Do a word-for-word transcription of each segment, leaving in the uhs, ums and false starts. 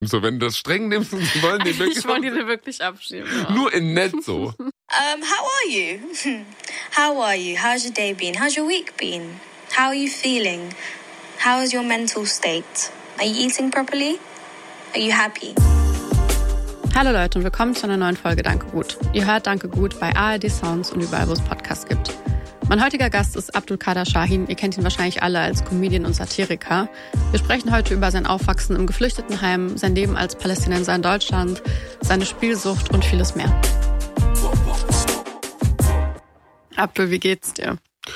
So, wenn du das streng nimmst, die wollen die wirklich... Ich wollte die wirklich abschieben. Ja. Nur in nett so. Um, how are you? How are you? How's your day been? How's your week been? How are you feeling? How is your mental state? Are you eating properly? Are you happy? Hallo Leute und willkommen zu einer neuen Folge Danke Gut. Ihr hört Danke Gut bei A R D Sounds und überall, wo es Podcasts gibt. Mein heutiger Gast ist Abdulkader Shahin. Ihr kennt ihn wahrscheinlich alle als Comedian und Satiriker. Wir sprechen heute über sein Aufwachsen im Geflüchtetenheim, sein Leben als Palästinenser in Deutschland, seine Spielsucht und vieles mehr. Abdul, wie geht's dir?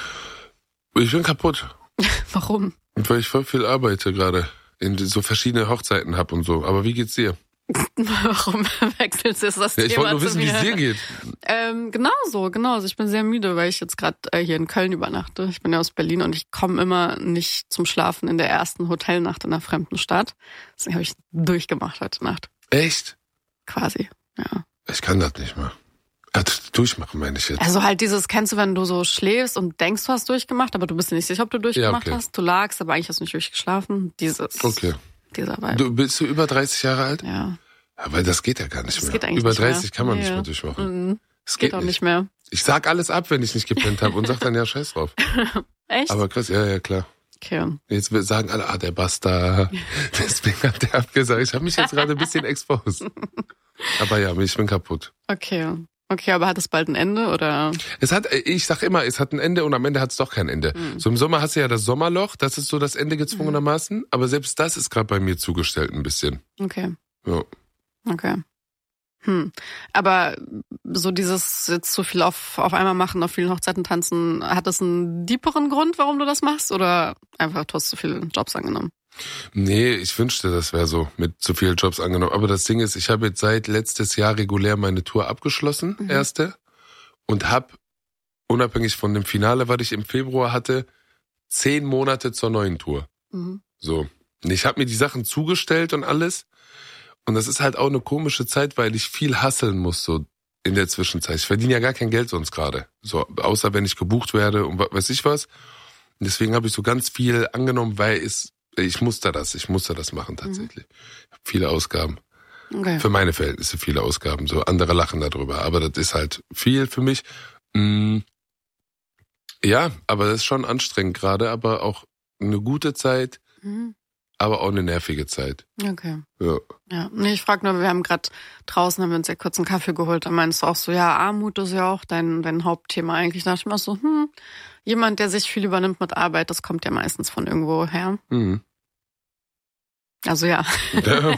Ich bin kaputt. Warum? Weil ich voll viel arbeite gerade. In so verschiedene Hochzeiten hab und so. Aber wie geht's dir? Warum wechselst du das ja, ich Thema wollte nur wissen, wie es dir geht. Ähm, genauso, genauso. Ich bin sehr müde, weil ich jetzt gerade äh, hier in Köln übernachte. Ich bin ja aus Berlin und ich komme immer nicht zum Schlafen in der ersten Hotelnacht in einer fremden Stadt. Deswegen habe ich durchgemacht heute Nacht. Echt? Quasi, ja. Ich kann das nicht mehr. Ach, durchmachen meine ich jetzt. Also halt dieses, kennst du, wenn du so schläfst und denkst, du hast durchgemacht, aber du bist dir nicht sicher, ob du durchgemacht ja, okay. hast. Du lagst, aber eigentlich hast du nicht durchgeschlafen. Dieses. Okay. Dieser Vibe. Du bist du über dreißig Jahre alt? Ja. Ja, weil das geht ja gar nicht das mehr. Geht eigentlich über nicht dreißig mehr. kann man ja. nicht mehr durchmachen. Mhm. Das geht, geht auch nicht. nicht mehr. Ich sag alles ab, wenn ich nicht gepennt habe und sag dann ja scheiß drauf. Echt? Aber krass, ja, ja, klar. Okay. Jetzt sagen alle, ah, der Bastard. Deswegen hat der abgesagt. Ich habe mich jetzt gerade ein bisschen exposed. Aber ja, ich bin kaputt. Okay. Okay, aber hat es bald ein Ende, oder? Es hat, ich sag immer, es hat ein Ende und am Ende hat es doch kein Ende. Mhm. So im Sommer hast du ja das Sommerloch, das ist so das Ende gezwungenermaßen, mhm. aber selbst das ist gerade bei mir zugestellt ein bisschen. Okay. Ja. Okay. Hm. Aber so dieses jetzt zu viel auf, auf einmal machen, auf vielen Hochzeiten tanzen, hat das einen deeperen Grund, warum du das machst, oder einfach du hast zu viele Jobs angenommen? Nee, ich wünschte, das wäre so, mit zu vielen Jobs angenommen. Aber das Ding ist, ich habe jetzt seit letztes Jahr regulär meine Tour abgeschlossen, mhm. erste, und habe, unabhängig von dem Finale, was ich im Februar hatte, zehn Monate zur neuen Tour. Mhm. So. Und ich habe mir die Sachen zugestellt und alles. Und das ist halt auch eine komische Zeit, weil ich viel hustlen muss, so in der Zwischenzeit. Ich verdiene ja gar kein Geld sonst gerade. So, außer wenn ich gebucht werde und weiß ich was. Und deswegen habe ich so ganz viel angenommen, weil es Ich musste das, ich musste das machen tatsächlich. Ich habe viele Ausgaben. Okay. Für meine Verhältnisse viele Ausgaben. So andere lachen darüber, aber das ist halt viel für mich. Mm, ja, aber das ist schon anstrengend gerade, aber auch eine gute Zeit, mhm. aber auch eine nervige Zeit. Okay. Ja. Ja. Nee, ich frage nur, wir haben gerade draußen, haben wir uns ja kurz einen Kaffee geholt, da meinst du auch so, ja, Armut ist ja auch dein, dein Hauptthema eigentlich. Da dachte ich mir auch so, hm, jemand, der sich viel übernimmt mit Arbeit, das kommt ja meistens von irgendwo her. Mhm. Also ja. ja.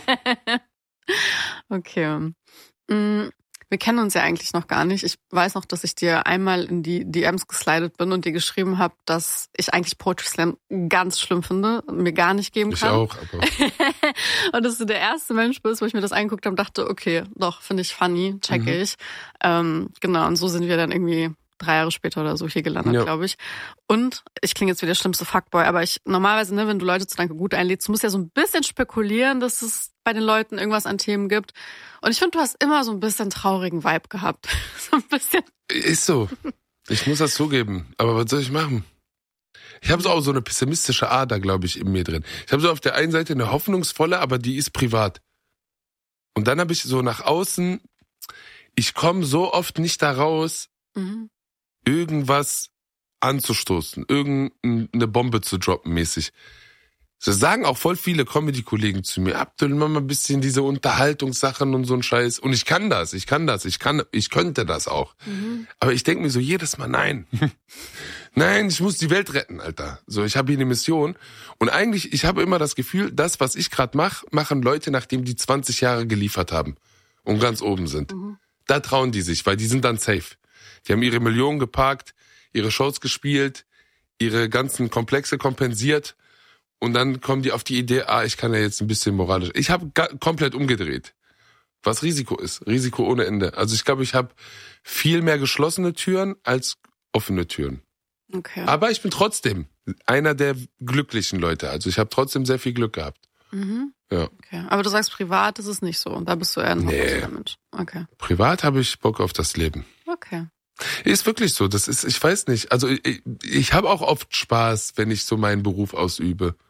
Okay. Wir kennen uns ja eigentlich noch gar nicht. Ich weiß noch, dass ich dir einmal in die D Ms geslidet bin und dir geschrieben habe, dass ich eigentlich Poetry Slam ganz schlimm finde und mir gar nicht geben kann. Ich auch, aber... Und dass du der erste Mensch bist, wo ich mir das angeguckt habe und dachte, okay, doch, finde ich funny, check mhm. ich. Ähm, genau, und so sind wir dann irgendwie drei Jahre später oder so hier gelandet, ja. glaube ich. Und ich klinge jetzt wie der schlimmste Fuckboy, aber ich normalerweise, ne, wenn du Leute zu Danke Gut einlädst, du musst ja so ein bisschen spekulieren, dass es bei den Leuten irgendwas an Themen gibt. Und ich finde, du hast immer so ein bisschen traurigen Vibe gehabt. So ein bisschen. Ist so. Ich muss das zugeben. Aber was soll ich machen? Ich habe so auch so eine pessimistische Ader, glaube ich, in mir drin. Ich habe so auf der einen Seite eine hoffnungsvolle, aber die ist privat. Und dann habe ich so nach außen, ich komme so oft nicht da raus, mhm. irgendwas anzustoßen, irgendeine Bombe zu droppen mäßig. Das sagen auch voll viele Comedy-Kollegen zu mir. Abdul, mach mal ein bisschen diese Unterhaltungssachen und so ein Scheiß. Und ich kann das, ich kann das, ich kann, ich könnte das auch. Mhm. Aber ich denke mir so jedes Mal, nein. Nein, ich muss die Welt retten, Alter. So, ich habe hier eine Mission. Und eigentlich, ich habe immer das Gefühl, das, was ich gerade mache, machen Leute, nachdem die zwanzig Jahre geliefert haben und ganz oben sind. Mhm. Da trauen die sich, weil die sind dann safe. Die haben ihre Millionen geparkt, ihre Shows gespielt, ihre ganzen Komplexe kompensiert und dann kommen die auf die Idee, ah, ich kann ja jetzt ein bisschen moralisch. Ich habe komplett umgedreht, was Risiko ist. Risiko ohne Ende. Also ich glaube, ich habe viel mehr geschlossene Türen als offene Türen. Okay. Aber ich bin trotzdem einer der glücklichen Leute. Also ich habe trotzdem sehr viel Glück gehabt. Mhm. Ja. Okay. Aber du sagst, privat ist es nicht so. Da bist du eher ein nee. Mensch. Okay. Privat habe ich Bock auf das Leben. Okay. Ist wirklich so. Das ist, ich weiß nicht. Also ich, ich habe auch oft Spaß, wenn ich so meinen Beruf ausübe.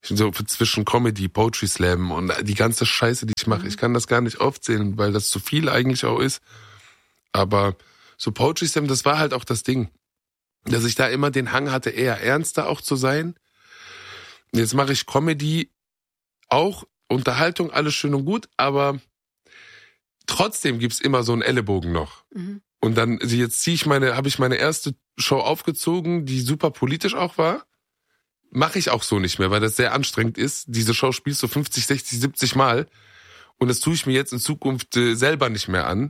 So zwischen Comedy, Poetry Slam und die ganze Scheiße, die ich mache. Mhm. Ich kann das gar nicht aufzählen, weil das zu viel eigentlich auch ist. Aber so Poetry Slam, das war halt auch das Ding, dass ich da immer den Hang hatte, eher ernster auch zu sein. Jetzt mache ich Comedy, auch Unterhaltung, alles schön und gut, aber trotzdem gibt's immer so einen Ellenbogen noch. Mhm. Und dann, jetzt ziehe ich meine, habe ich meine erste Show aufgezogen, die super politisch auch war. Mache ich auch so nicht mehr, weil das sehr anstrengend ist. Diese Show spielst du fünfzig, sechzig, siebzig Mal. Und das tue ich mir jetzt in Zukunft äh, selber nicht mehr an.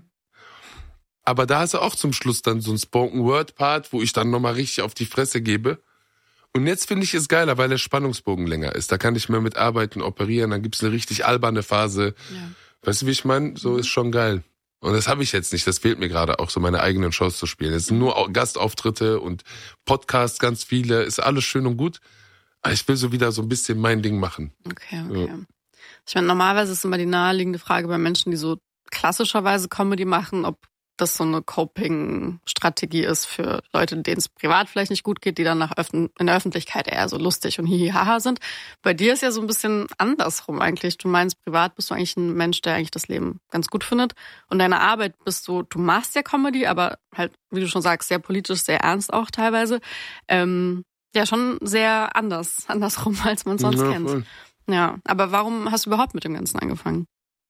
Aber da hast du auch zum Schluss dann so ein Spoken-Word-Part, wo ich dann nochmal richtig auf die Fresse gebe. Und jetzt finde ich es geiler, weil der Spannungsbogen länger ist. Da kann ich mehr mit arbeiten, operieren. Dann gibt's eine richtig alberne Phase. Ja. Weißt du, wie ich meine? So ist schon geil. Und das habe ich jetzt nicht. Das fehlt mir gerade auch, so meine eigenen Shows zu spielen. Es sind nur Gastauftritte und Podcasts, ganz viele. Ist alles schön und gut. Aber ich will so wieder so ein bisschen mein Ding machen. Okay, okay. Ja. Ich meine, normalerweise ist immer die naheliegende Frage bei Menschen, die so klassischerweise Comedy machen, ob das so eine Coping-Strategie ist für Leute, denen es privat vielleicht nicht gut geht, die dann nach Öffn- in der Öffentlichkeit eher so lustig und hihihaha sind. Bei dir ist ja so ein bisschen andersrum eigentlich. Du meinst, privat bist du eigentlich ein Mensch, der eigentlich das Leben ganz gut findet. Und deine Arbeit bist du, du machst ja Comedy, aber halt, wie du schon sagst, sehr politisch, sehr ernst auch teilweise. Ähm, ja, schon sehr anders, andersrum, als man sonst ja, kennt. Voll. Ja, aber warum hast du überhaupt mit dem Ganzen angefangen?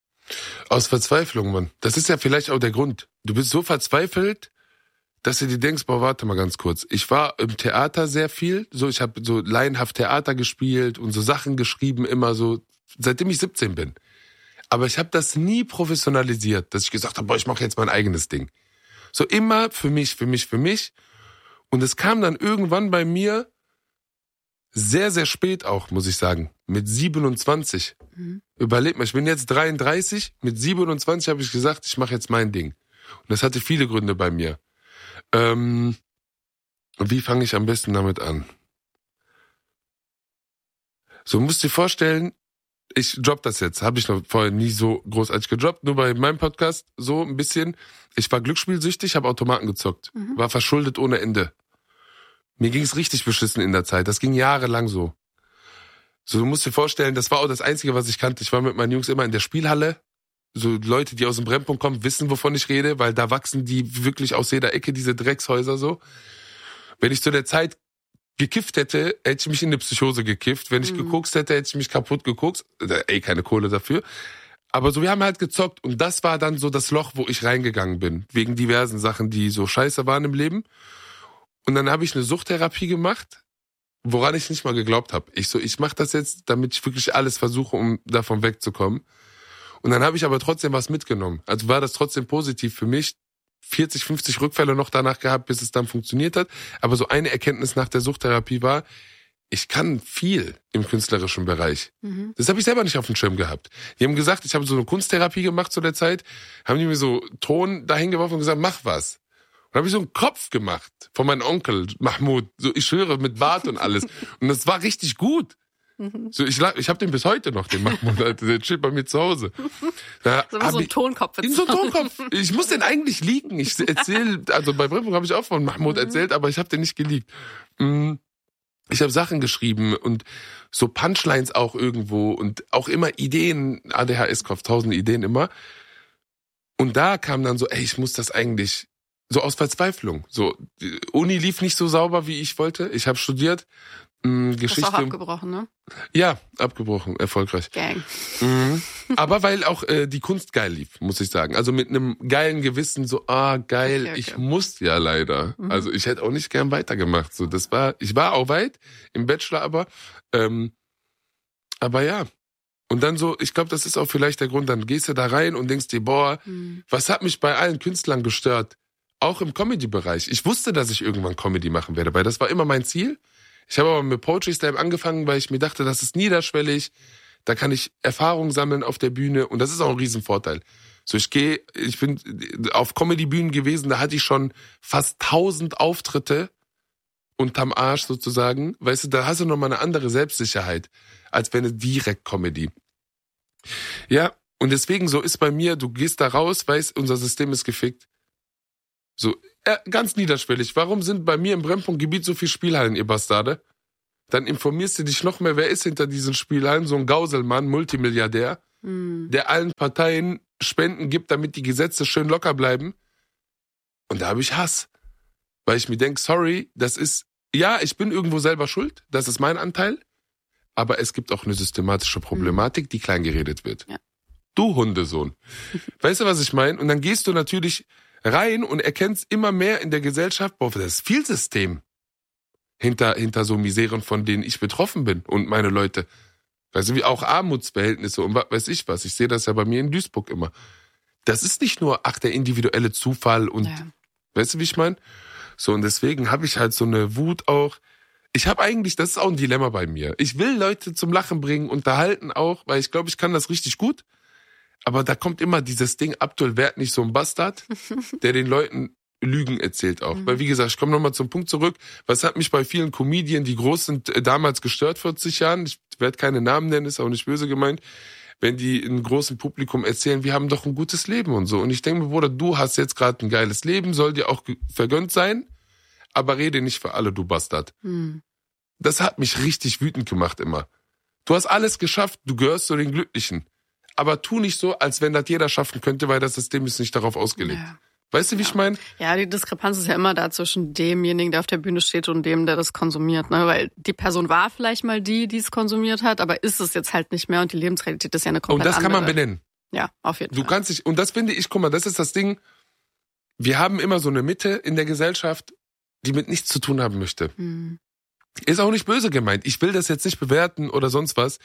Aus Verzweiflung, Mann. Das ist ja vielleicht auch der Grund. Du bist so verzweifelt, dass du dir denkst, boah, warte mal ganz kurz. Ich war im Theater sehr viel, so ich habe so laienhaft Theater gespielt und so Sachen geschrieben, immer so, seitdem ich siebzehn bin. Aber ich habe das nie professionalisiert, dass ich gesagt habe, boah, ich mache jetzt mein eigenes Ding. So immer für mich, für mich, für mich. Und es kam dann irgendwann bei mir sehr, sehr spät auch, muss ich sagen, mit siebenundzwanzig. Mhm. Überleg mal, ich bin jetzt dreiunddreißig, mit siebenundzwanzig habe ich gesagt, ich mache jetzt mein Ding. Und das hatte viele Gründe bei mir. Ähm, wie fange ich am besten damit an? So, musst dir vorstellen, ich droppe das jetzt, habe ich noch vorher nie so großartig gedroppt, nur bei meinem Podcast so ein bisschen. Ich war glücksspielsüchtig, habe Automaten gezockt, mhm. war verschuldet ohne Ende. Mir ging's richtig beschissen in der Zeit. Das ging jahrelang so. So, du musst dir vorstellen, das war auch das Einzige, was ich kannte. Ich war mit meinen Jungs immer in der Spielhalle. So Leute, die aus dem Brennpunkt kommen, wissen, wovon ich rede, weil da wachsen die wirklich aus jeder Ecke, diese Dreckshäuser so. Wenn ich zu der Zeit gekifft hätte, hätte ich mich in eine Psychose gekifft. Wenn ich mhm. gekokst hätte, hätte ich mich kaputt gekokst. Ey, keine Kohle dafür. Aber so, wir haben halt gezockt. Und das war dann so das Loch, wo ich reingegangen bin. Wegen diversen Sachen, die so scheiße waren im Leben. Und dann habe ich eine Suchttherapie gemacht, woran ich nicht mal geglaubt habe. Ich so, ich mache das jetzt, damit ich wirklich alles versuche, um davon wegzukommen. Und dann habe ich aber trotzdem was mitgenommen. Also war das trotzdem positiv für mich. vierzig, fünfzig Rückfälle noch danach gehabt, bis es dann funktioniert hat. Aber so eine Erkenntnis nach der Suchttherapie war, ich kann viel im künstlerischen Bereich. Mhm. Das habe ich selber nicht auf dem Schirm gehabt. Die haben gesagt, ich habe so eine Kunsttherapie gemacht zu der Zeit, haben die mir so Ton dahin geworfen und gesagt, mach was. Und habe ich so einen Kopf gemacht von meinem Onkel Mahmoud. So, ich schwöre, mit Bart und alles. Und das war richtig gut. So, ich ich habe den bis heute noch, den Mahmoud. Der chillt bei mir zu Hause. Da so wie so ein Tonkopf. In so ein Tonkopf. Ich muss den eigentlich liegen. Ich erzähle, also bei Brennpunkt habe ich auch von Mahmoud erzählt, aber ich habe den nicht geleakt. Ich habe Sachen geschrieben und so Punchlines auch irgendwo und auch immer Ideen. A D H S-Kopf, tausende Ideen immer. Und da kam dann so, ey, ich muss das eigentlich... So aus Verzweiflung. So, die Uni lief nicht so sauber, wie ich wollte. Ich habe studiert. Mh, Geschichte. Hast du auch abgebrochen, ne? Ja, abgebrochen, erfolgreich. Gang. Mhm. Aber weil auch äh, die Kunst geil lief, muss ich sagen. Also mit einem geilen Gewissen, so, ah, geil, okay, okay. Ich muss ja leider. Mhm. Also ich hätte auch nicht gern weitergemacht. So, das war, ich war auch weit im Bachelor, aber, ähm, aber ja. Und dann so, ich glaube, das ist auch vielleicht der Grund, dann gehst du da rein und denkst dir, boah, mhm. was hat mich bei allen Künstlern gestört? Auch im Comedy-Bereich. Ich wusste, dass ich irgendwann Comedy machen werde, weil das war immer mein Ziel. Ich habe aber mit Poetry Slam angefangen, weil ich mir dachte, das ist niederschwellig. Da kann ich Erfahrung sammeln auf der Bühne und das ist auch ein Riesenvorteil. So, ich gehe, ich bin auf Comedy-Bühnen gewesen, da hatte ich schon fast tausend Auftritte unterm Arsch sozusagen. Weißt du, da hast du nochmal eine andere Selbstsicherheit, als wenn es direkt Comedy. Ja, und deswegen so ist bei mir, du gehst da raus, weißt, unser System ist gefickt. So, äh, ganz niederschwellig. Warum sind bei mir im Brennpunktgebiet so viele Spielhallen, ihr Bastarde? Dann informierst du dich noch mehr, wer ist hinter diesen Spielhallen, so ein Gauselmann, Multimilliardär, mhm. der allen Parteien Spenden gibt, damit die Gesetze schön locker bleiben. Und da habe ich Hass. Weil ich mir denke, sorry, das ist, ja, ich bin irgendwo selber schuld, das ist mein Anteil, aber es gibt auch eine systematische Problematik, die klein geredet wird. Ja. Du Hundesohn. Weißt du, was ich meine? Und dann gehst du natürlich rein und erkennst immer mehr in der Gesellschaft, boah, das ist viel System hinter, hinter so Miseren, von denen ich betroffen bin und meine Leute. Weißt du, wie auch Armutsverhältnisse und was weiß ich was. Ich sehe das ja bei mir in Duisburg immer. Das ist nicht nur, ach, der individuelle Zufall und, ja. weißt du, wie ich meine? So, und deswegen habe ich halt so eine Wut auch. Ich habe eigentlich, das ist auch ein Dilemma bei mir. Ich will Leute zum Lachen bringen, unterhalten auch, weil ich glaube, ich kann das richtig gut. Aber da kommt immer dieses Ding, Abdul, werd nicht so ein Bastard, der den Leuten Lügen erzählt auch. Mhm. Weil wie gesagt, ich komme nochmal zum Punkt zurück. Was hat mich bei vielen Comedien, die groß sind, damals gestört, vierzig Jahren? Ich werde keine Namen nennen, ist auch nicht böse gemeint. Wenn die in großem Publikum erzählen, wir haben doch ein gutes Leben und so. Und ich denke mir, Bruder, du hast jetzt gerade ein geiles Leben, soll dir auch vergönnt sein, aber rede nicht für alle, du Bastard. Hm. Das hat mich richtig wütend gemacht immer. Du hast alles geschafft, du gehörst zu den Glücklichen. Aber tu nicht so, als wenn das jeder schaffen könnte, weil das System ist nicht darauf ausgelegt. Ja. Weißt du, wie ja. ich meine? Ja, die Diskrepanz ist ja immer da zwischen demjenigen, der auf der Bühne steht und dem, der das konsumiert. Ne? Weil die Person war vielleicht mal die, die es konsumiert hat, aber ist es jetzt halt nicht mehr und die Lebensrealität ist ja eine komplett andere. Und das kann man benennen. Ja, auf jeden du Fall. Du kannst dich, und das finde ich, guck mal, das ist das Ding, wir haben immer so eine Mitte in der Gesellschaft, die mit nichts zu tun haben möchte. Hm. Ist auch nicht böse gemeint. Ich will das jetzt nicht bewerten oder sonst was.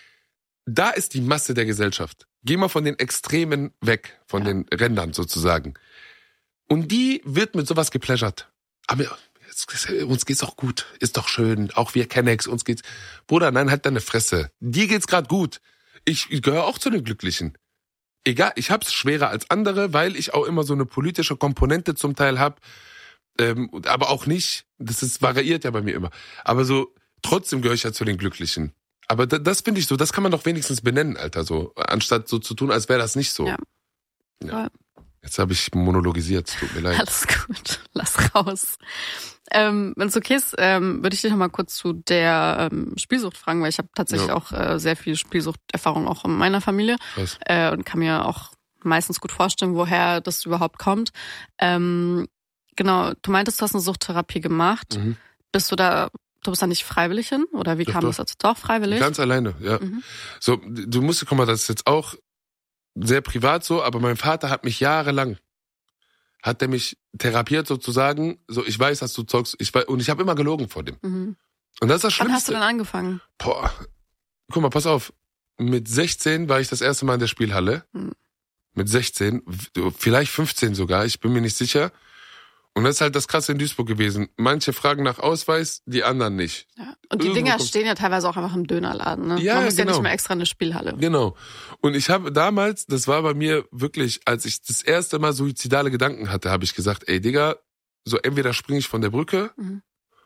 Da ist die Masse der Gesellschaft. Geh mal von den Extremen weg, von ja. den Rändern sozusagen. Und die wird mit sowas gepläschert. Aber uns geht's auch gut, ist doch schön, auch wir Kennex, uns geht's. Bruder, nein, halt deine Fresse. Dir geht's gerade gut. Ich, ich gehöre auch zu den Glücklichen. Egal, ich hab's schwerer als andere, weil ich auch immer so eine politische Komponente zum Teil hab. Ähm, aber auch nicht, das ist variiert ja bei mir immer. Aber so, trotzdem gehöre ich ja zu den Glücklichen. Aber das, das finde ich so, das kann man doch wenigstens benennen, Alter, so. Anstatt so zu tun, als wäre das nicht so. Ja. ja. Jetzt habe ich monologisiert, tut mir leid. Alles gut, lass raus. Ähm, wenn es okay ist, ähm, würde ich dich noch mal kurz zu der ähm, Spielsucht fragen, weil ich habe tatsächlich ja. auch äh, sehr viel Spielsuchterfahrung auch in meiner Familie äh, und kann mir auch meistens gut vorstellen, woher das überhaupt kommt. Ähm, genau, du meintest, du hast eine Suchttherapie gemacht. Mhm. Bist du da, du bist da nicht freiwillig hin? Oder wie doch, kam doch. das dazu? Doch, freiwillig? Ganz alleine, ja. Mhm. So, du musst, guck mal, das ist jetzt auch sehr privat so, aber mein Vater hat mich jahrelang, hat er mich therapiert sozusagen, so ich weiß, dass du zockst, ich weiß, und ich habe immer gelogen vor dem. Mhm. Und das ist das Schlimmste. Wann hast du dann angefangen? Boah, guck mal, pass auf, mit sechzehn war ich das erste Mal in der Spielhalle, mhm. mit sechzehn, vielleicht fünfzehn sogar, ich bin mir nicht sicher. Und das ist halt das Krasse in Duisburg gewesen. Manche fragen nach Ausweis, die anderen nicht. Ja. Und die Irgendwo Dinger stehen ja teilweise auch einfach im Dönerladen. Ne? Ja, Man muss genau. ja nicht mehr extra in eine Spielhalle. Genau. Und ich habe damals, das war bei mir wirklich, als ich das erste Mal suizidale Gedanken hatte, habe ich gesagt, ey Digga, so entweder springe ich von der Brücke, mhm.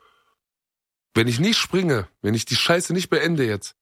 wenn ich nicht springe, wenn ich die Scheiße nicht beende jetzt,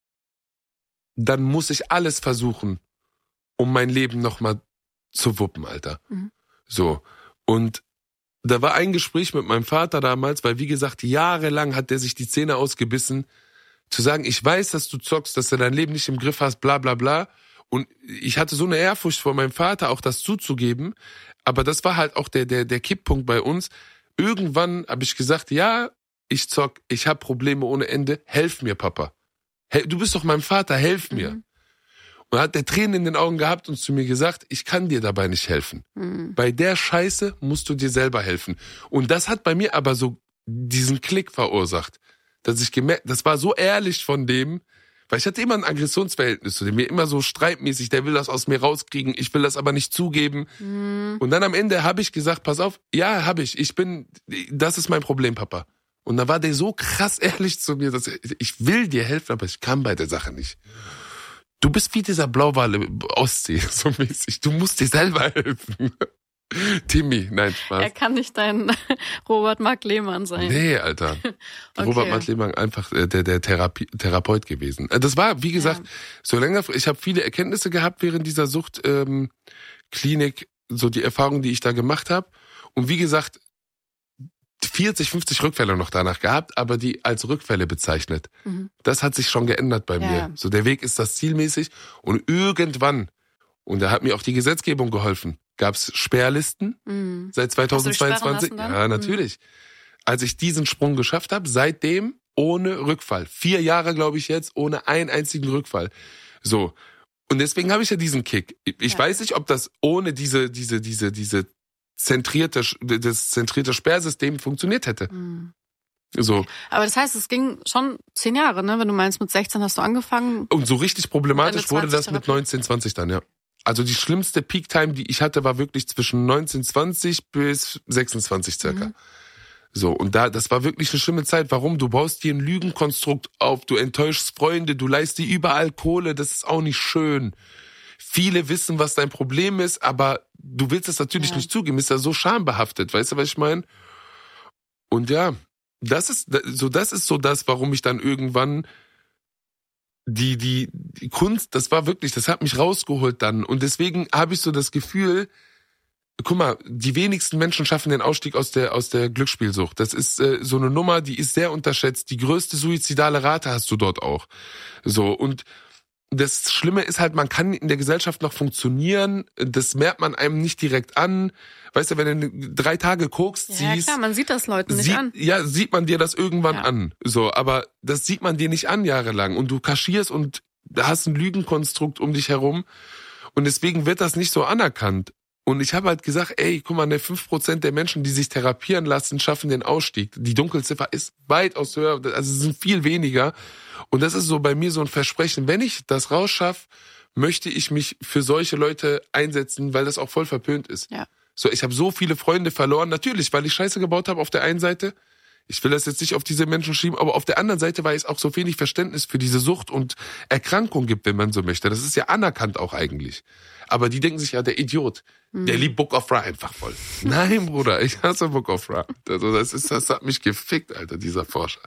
dann muss ich alles versuchen, um mein Leben nochmal zu wuppen, Alter. Mhm. So. Und da war ein Gespräch mit meinem Vater damals, weil wie gesagt, jahrelang hat der sich die Zähne ausgebissen, zu sagen, ich weiß, dass du zockst, dass du dein Leben nicht im Griff hast, bla bla bla. Und ich hatte so eine Ehrfurcht vor meinem Vater, auch das zuzugeben. Aber das war halt auch der der der Kipppunkt bei uns. Irgendwann habe ich gesagt, ja, ich zock, ich habe Probleme ohne Ende, helf mir, Papa. Du bist doch mein Vater, helf mir. Mhm. Und hat der Tränen in den Augen gehabt und zu mir gesagt, ich kann dir dabei nicht helfen. Mhm. Bei der Scheiße musst du dir selber helfen. Und das hat bei mir aber so diesen Klick verursacht, dass ich gemerkt, das war so ehrlich von dem, weil ich hatte immer ein Aggressionsverhältnis zu dem, mir immer so streitmäßig, der will das aus mir rauskriegen, ich will das aber nicht zugeben. Mhm. Und dann am Ende habe ich gesagt, pass auf, ja, habe ich, ich bin, das ist mein Problem, Papa. Und da war der so krass ehrlich zu mir, dass ich, ich will dir helfen, aber ich kann bei der Sache nicht. Du bist wie dieser Blauwal im Ostsee, so mäßig. Du musst dir selber helfen. Timmy, nein, Spaß. Er kann nicht dein Robert Mark Lehmann sein. Nee, Alter. Okay. Robert Mark Lehmann einfach der, der Therapie, Therapeut gewesen. Das war, wie gesagt, ja. so länger, ich habe viele Erkenntnisse gehabt während dieser Suchtklinik, ähm, so die Erfahrung, die ich da gemacht habe. Und wie gesagt, vierzig, fünfzig Rückfälle noch danach gehabt, aber die als Rückfälle bezeichnet. Mhm. Das hat sich schon geändert bei ja. mir. So, der Weg ist das zielmäßig und irgendwann, und da hat mir auch die Gesetzgebung geholfen, gab's Sperrlisten mhm. seit zweitausendzweiundzwanzig. Ja, natürlich. Mhm. Als ich diesen Sprung geschafft habe, seitdem ohne Rückfall. Vier Jahre, glaube ich jetzt, ohne einen einzigen Rückfall. So. Und deswegen habe ich ja diesen Kick. Ich ja. weiß nicht, ob das ohne diese, diese, diese, diese zentrierte, das zentrierte Sperrsystem funktioniert hätte. Mhm. So. Aber das heißt, es ging schon zehn Jahre, ne? Wenn du meinst, mit sechzehn hast du angefangen. Und so richtig problematisch wurde das mit neunzehn, zwanzig dann, ja. Also die schlimmste Peak-Time, die ich hatte, war wirklich zwischen neunzehn, zwanzig bis sechsundzwanzig circa. Mhm. So, und da, das war wirklich eine schlimme Zeit. Warum? Du baust dir ein Lügenkonstrukt auf, du enttäuschst Freunde, du leihst dir überall Kohle, das ist auch nicht schön. Viele wissen, was dein Problem ist, aber du willst es natürlich ja. nicht zugeben, ist ja so schambehaftet, weißt du, was ich meine? Und ja, das ist so, das ist so das, warum ich dann irgendwann die, die, die Kunst, das war wirklich, das hat mich rausgeholt dann. Und deswegen habe ich so das Gefühl, guck mal, die wenigsten Menschen schaffen den Ausstieg aus der aus der Glücksspielsucht. Das ist äh, so eine Nummer, die ist sehr unterschätzt. Die größte suizidale Rate hast du dort auch. So, und das Schlimme ist halt, man kann in der Gesellschaft noch funktionieren. Das merkt man einem nicht direkt an. Weißt du, wenn du drei Tage guckst, ja, siehst... Ja klar, man sieht das Leuten nicht sieht, an. Ja, sieht man dir das irgendwann ja. an. So, aber das sieht man dir nicht an jahrelang. Und du kaschierst und hast ein Lügenkonstrukt um dich herum. Und deswegen wird das nicht so anerkannt. Und ich habe halt gesagt, ey, guck mal, ne, fünf Prozent der Menschen, die sich therapieren lassen, schaffen den Ausstieg. Die Dunkelziffer ist weitaus höher, also es sind viel weniger. Und das ist so bei mir so ein Versprechen. Wenn ich das rausschaffe, möchte ich mich für solche Leute einsetzen, weil das auch voll verpönt ist. Ja. So, ich habe so viele Freunde verloren, natürlich, weil ich Scheiße gebaut habe auf der einen Seite. Ich will das jetzt nicht auf diese Menschen schieben, aber auf der anderen Seite, weil es auch so wenig Verständnis für diese Sucht und Erkrankung gibt, wenn man so möchte. Das ist ja anerkannt auch eigentlich. Aber die denken sich ja, der Idiot, mhm. der liebt Book of Ra einfach voll. Nein, Bruder, ich hasse Book of Ra. Also das ist, das hat mich gefickt, Alter, dieser Forscher.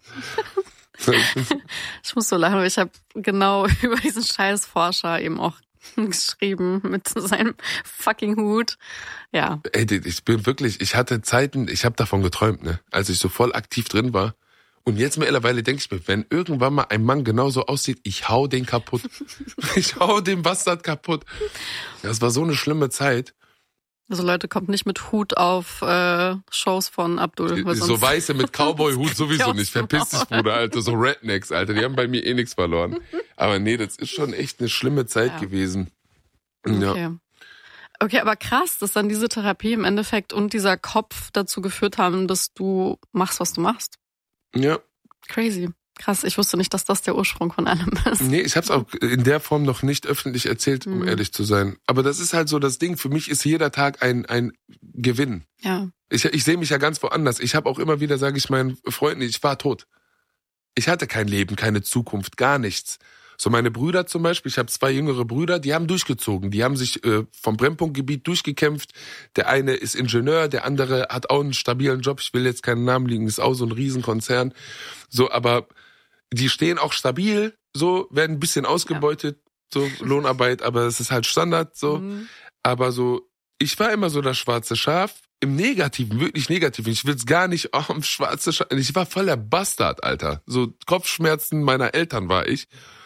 Ich muss so lachen, weil ich habe genau über diesen scheiß Forscher eben auch geschrieben mit seinem fucking Hut. Ja. Ey, ich bin wirklich, ich hatte Zeiten, ich habe davon geträumt, ne, als ich so voll aktiv drin war. Und jetzt mittlerweile denke ich mir, wenn irgendwann mal ein Mann genauso aussieht, ich hau den kaputt. Ich hau den Bastard kaputt. Das war so eine schlimme Zeit. Also Leute, kommt nicht mit Hut auf äh, Shows von Abdul. So Weiße mit Cowboy-Hut sowieso nicht. Verpiss dich, Bruder, Alter. So Rednecks, Alter. Die haben bei mir eh nichts verloren. Aber nee, das ist schon echt eine schlimme Zeit ja. gewesen. Ja. Okay. Okay, aber krass, dass dann diese Therapie im Endeffekt und dieser Kopf dazu geführt haben, dass du machst, was du machst. Ja. Crazy. Krass, ich wusste nicht, dass das der Ursprung von allem ist. Nee, ich hab's auch in der Form noch nicht öffentlich erzählt, um mhm. ehrlich zu sein. Aber das ist halt so das Ding. Für mich ist jeder Tag ein ein Gewinn. Ja. Ich, ich sehe mich ja ganz woanders. Ich habe auch immer wieder, sage ich meinen Freunden, ich war tot. Ich hatte kein Leben, keine Zukunft, gar nichts. So meine Brüder zum Beispiel, ich habe zwei jüngere Brüder, die haben durchgezogen. Die haben sich äh, vom Brennpunktgebiet durchgekämpft. Der eine ist Ingenieur, der andere hat auch einen stabilen Job. Ich will jetzt keinen Namen liegen, ist auch so ein Riesenkonzern. So, aber die stehen auch stabil, so, werden ein bisschen ausgebeutet, ja. so Lohnarbeit, aber es ist halt Standard, so. Mhm. Aber so, ich war immer so das schwarze Schaf, im Negativen, wirklich Negativen. Ich will's gar nicht, oh, schwarze Schaf. Ich war voller Bastard, Alter. So Kopfschmerzen meiner Eltern war ich.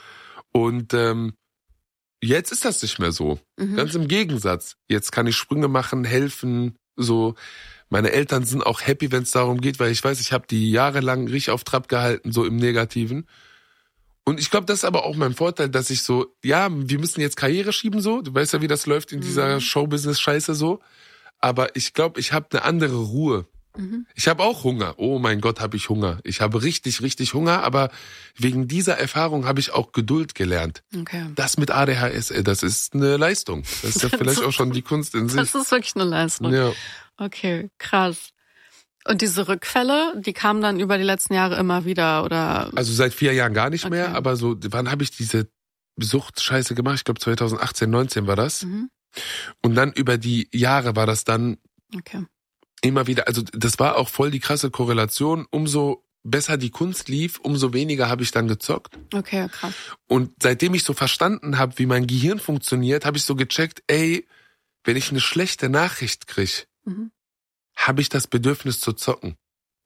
Und ähm, jetzt ist das nicht mehr so. Mhm. Ganz im Gegensatz. Jetzt kann ich Sprünge machen, helfen, so. Meine Eltern sind auch happy, wenn es darum geht, weil ich weiß, ich habe die jahrelang richtig auf Trab gehalten, so im Negativen. Und ich glaube, das ist aber auch mein Vorteil, dass ich so, ja, wir müssen jetzt Karriere schieben so. Du weißt ja, wie das läuft in dieser mhm. Showbusiness-Scheiße so. Aber ich glaube, ich habe eine andere Ruhe. Mhm. Ich habe auch Hunger. Oh mein Gott, habe ich Hunger. Ich habe richtig, richtig Hunger. Aber wegen dieser Erfahrung habe ich auch Geduld gelernt. Okay. Das mit A D H S, das ist eine Leistung. Das ist ja vielleicht auch schon die Kunst in sich. Das ist wirklich eine Leistung. Ja. Okay, krass. Und diese Rückfälle, die kamen dann über die letzten Jahre immer wieder, oder? Also seit vier Jahren gar nicht okay. mehr, aber so, wann habe ich diese Suchtscheiße gemacht? Ich glaube zwanzig achtzehn, neunzehn war das. Mhm. Und dann über die Jahre war das dann okay. immer wieder, also das war auch voll die krasse Korrelation. Umso besser die Kunst lief, umso weniger habe ich dann gezockt. Okay, krass. Und seitdem ich so verstanden habe, wie mein Gehirn funktioniert, habe ich so gecheckt, ey, wenn ich eine schlechte Nachricht kriege, mhm. habe ich das Bedürfnis zu zocken.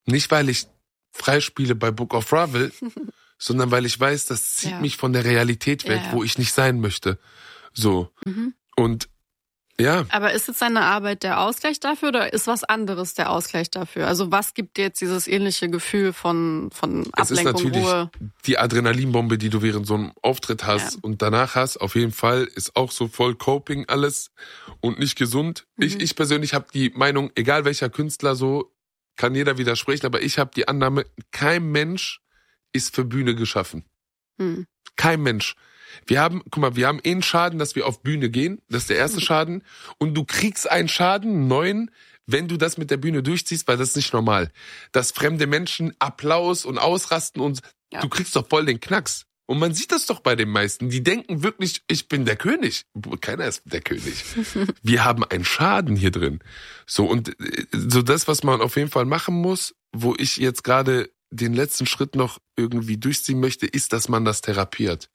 Nicht, weil ich freispiele bei Book of Ravel, sondern weil ich weiß, das zieht ja. mich von der Realität weg, ja. wo ich nicht sein möchte. So. Mhm. Und ja. Aber ist jetzt deine Arbeit der Ausgleich dafür oder ist was anderes der Ausgleich dafür? Also was gibt dir jetzt dieses ähnliche Gefühl von, von Ablenkung, es ist natürlich Ruhe? Die Adrenalinbombe, die du während so einem Auftritt hast ja. und danach hast, auf jeden Fall, ist auch so voll Coping alles und nicht gesund. Mhm. Ich, ich persönlich habe die Meinung, egal welcher Künstler so, kann jeder widersprechen, aber ich habe die Annahme, kein Mensch ist für Bühne geschaffen. Mhm. Kein Mensch. Wir haben, guck mal, wir haben eh einen Schaden, dass wir auf Bühne gehen. Das ist der erste Schaden. Und du kriegst einen Schaden, einen neuen, wenn du das mit der Bühne durchziehst, weil das ist nicht normal. Dass fremde Menschen Applaus und ausrasten und ja. du kriegst doch voll den Knacks. Und man sieht das doch bei den meisten. Die denken wirklich, ich bin der König. Keiner ist der König. Wir haben einen Schaden hier drin. So, und so das, was man auf jeden Fall machen muss, wo ich jetzt gerade den letzten Schritt noch irgendwie durchziehen möchte, ist, dass man das therapiert.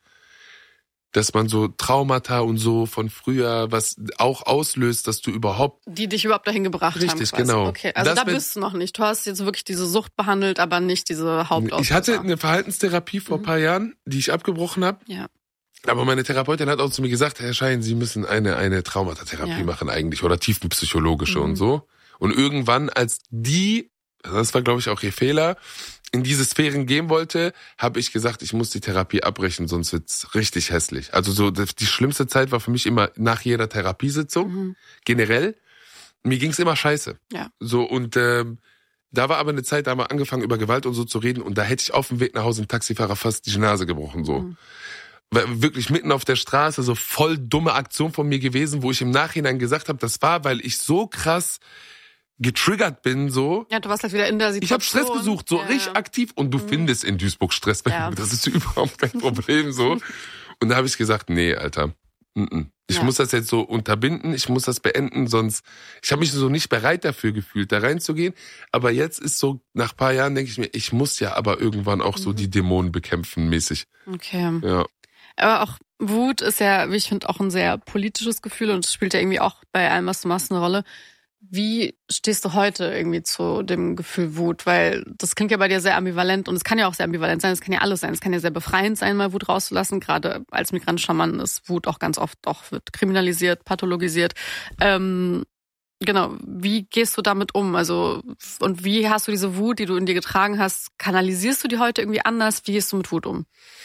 Dass man so Traumata und so von früher, was auch auslöst, dass du überhaupt... Die dich überhaupt dahin gebracht richtig, haben. Richtig, genau. Okay, also das da bist du noch nicht. Du hast jetzt wirklich diese Sucht behandelt, aber nicht diese Hauptauslöser. Ich hatte eine Verhaltenstherapie vor mhm. ein paar Jahren, die ich abgebrochen habe. Ja. Aber meine Therapeutin hat auch zu mir gesagt, Herr Schein, Sie müssen eine eine Traumatatherapie ja. machen eigentlich oder tiefenpsychologische mhm. und so. Und irgendwann, als die, das war glaube ich auch ihr Fehler, in diese Sphären gehen wollte, habe ich gesagt, ich muss die Therapie abbrechen, sonst wird's richtig hässlich. Also so die schlimmste Zeit war für mich immer nach jeder Therapiesitzung, mhm. generell. Mir ging's immer scheiße. Ja. So und ähm, da war aber eine Zeit, da haben wir angefangen über Gewalt und so zu reden und da hätte ich auf dem Weg nach Hause dem Taxifahrer fast die Nase gebrochen so. Mhm. Wirklich mitten auf der Straße, so voll dumme Aktion von mir gewesen, wo ich im Nachhinein gesagt habe, das war, weil ich so krass getriggert bin, so. Ja, du warst halt wieder in der Situation. Ich habe Stress gesucht, so ja. richtig aktiv. Und du mhm. findest in Duisburg Stress. Ja. Das ist überhaupt kein Problem, so. Und da habe ich gesagt, nee, Alter. Ich ja. muss das jetzt so unterbinden, ich muss das beenden, sonst... Ich habe mich so nicht bereit dafür gefühlt, da reinzugehen. Aber jetzt ist so, nach ein paar Jahren denke ich mir, ich muss ja aber irgendwann auch mhm. so die Dämonen bekämpfen, mäßig. Okay. Ja. Aber auch Wut ist ja, wie ich finde, auch ein sehr politisches Gefühl und es spielt ja irgendwie auch bei allem, was du machst, eine Rolle. Wie stehst du heute irgendwie zu dem Gefühl Wut? Weil das klingt ja bei dir sehr ambivalent und es kann ja auch sehr ambivalent sein, es kann ja alles sein. Es kann ja sehr befreiend sein, mal Wut rauszulassen. Gerade als migrantischer Mann ist Wut auch ganz oft auch wird kriminalisiert, pathologisiert. Ähm, genau, wie gehst du damit um? Also und wie hast du diese Wut, die du in dir getragen hast, kanalisierst du die heute irgendwie anders? Wie gehst du mit Wut um?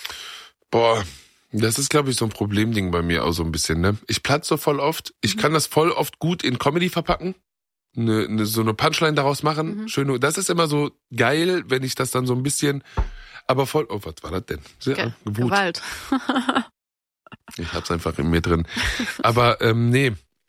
Boah, das ist, glaube ich, so ein Problemding bei mir auch so ein bisschen, ne? Ich platze voll oft. Ich mhm. kann das voll oft gut in Comedy verpacken. Eine, eine, so eine Punchline daraus machen. Mhm. Schön. Das ist immer so geil, wenn ich das dann so ein bisschen, aber voll, oh, was war das denn? Sehr, Ge- Wut. Gewalt. Ich hab's einfach in mir drin. Aber, ähm, nee.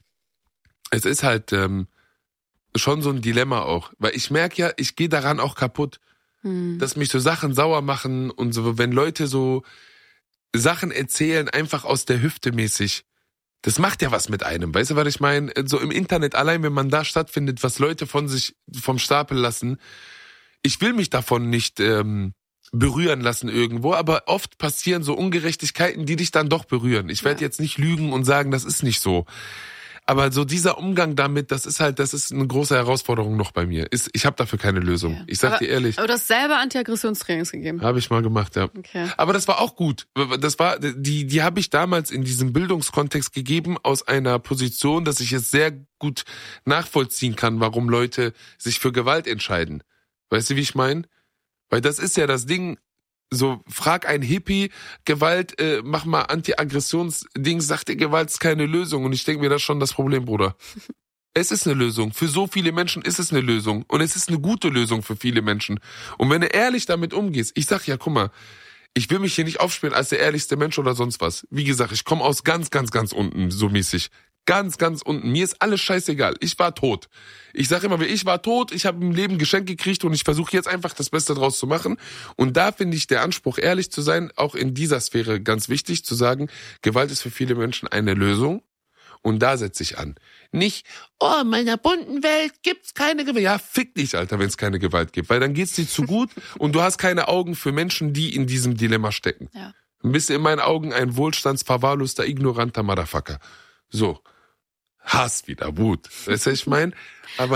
Es ist halt, ähm, schon so ein Dilemma auch. Weil ich merke ja, ich gehe daran auch kaputt. Mhm. Dass mich so Sachen sauer machen und so, wenn Leute so Sachen erzählen, einfach aus der Hüfte mäßig. Das macht ja was mit einem. Weißt du, was ich meine? So im Internet, allein wenn man da stattfindet, was Leute von sich vom Stapel lassen. Ich will mich davon nicht ähm, berühren lassen irgendwo, aber oft passieren so Ungerechtigkeiten, die dich dann doch berühren. Ich werde ja. jetzt nicht lügen und sagen, das ist nicht so. Aber so dieser Umgang damit, das ist halt, das ist eine große Herausforderung noch bei mir. Ist, ich habe dafür keine Lösung. Okay. Ich sag aber, dir ehrlich. Aber du hast selber Antiaggressionstrainings gegeben. Habe ich mal gemacht, ja. Okay. Aber das war auch gut. Das war, die, die habe ich damals in diesem Bildungskontext gegeben aus einer Position, dass ich es sehr gut nachvollziehen kann, warum Leute sich für Gewalt entscheiden. Weißt du, wie ich meine? Weil das ist ja das Ding. So, frag ein Hippie, Gewalt, äh, mach mal Anti-Aggressions-Ding, sagt dir, Gewalt ist keine Lösung. Und ich denke mir, das ist schon das Problem, Bruder. Es ist eine Lösung. Für so viele Menschen ist es eine Lösung. Und es ist eine gute Lösung für viele Menschen. Und wenn du ehrlich damit umgehst, ich sag ja, guck mal, ich will mich hier nicht aufspielen als der ehrlichste Mensch oder sonst was. Wie gesagt, ich komme aus ganz, ganz, ganz unten, so mäßig. Ganz, ganz unten. Mir ist alles scheißegal. Ich war tot. Ich sage immer, ich war tot, ich habe im Leben Geschenk gekriegt und ich versuche jetzt einfach das Beste draus zu machen. Und da finde ich der Anspruch, ehrlich zu sein, auch in dieser Sphäre ganz wichtig, zu sagen, Gewalt ist für viele Menschen eine Lösung. Und da setze ich an. Nicht, oh, in meiner bunten Welt gibt's keine Gewalt. Ja, fick dich, Alter, wenn es keine Gewalt gibt. Weil dann geht's dir zu gut und du hast keine Augen für Menschen, die in diesem Dilemma stecken. Ja. Dann bist du in meinen Augen ein wohlstandsverwahrloster, ignoranter Motherfucker. So. Hass wieder, Wut. Weißt du, was ich meine? Aber ja,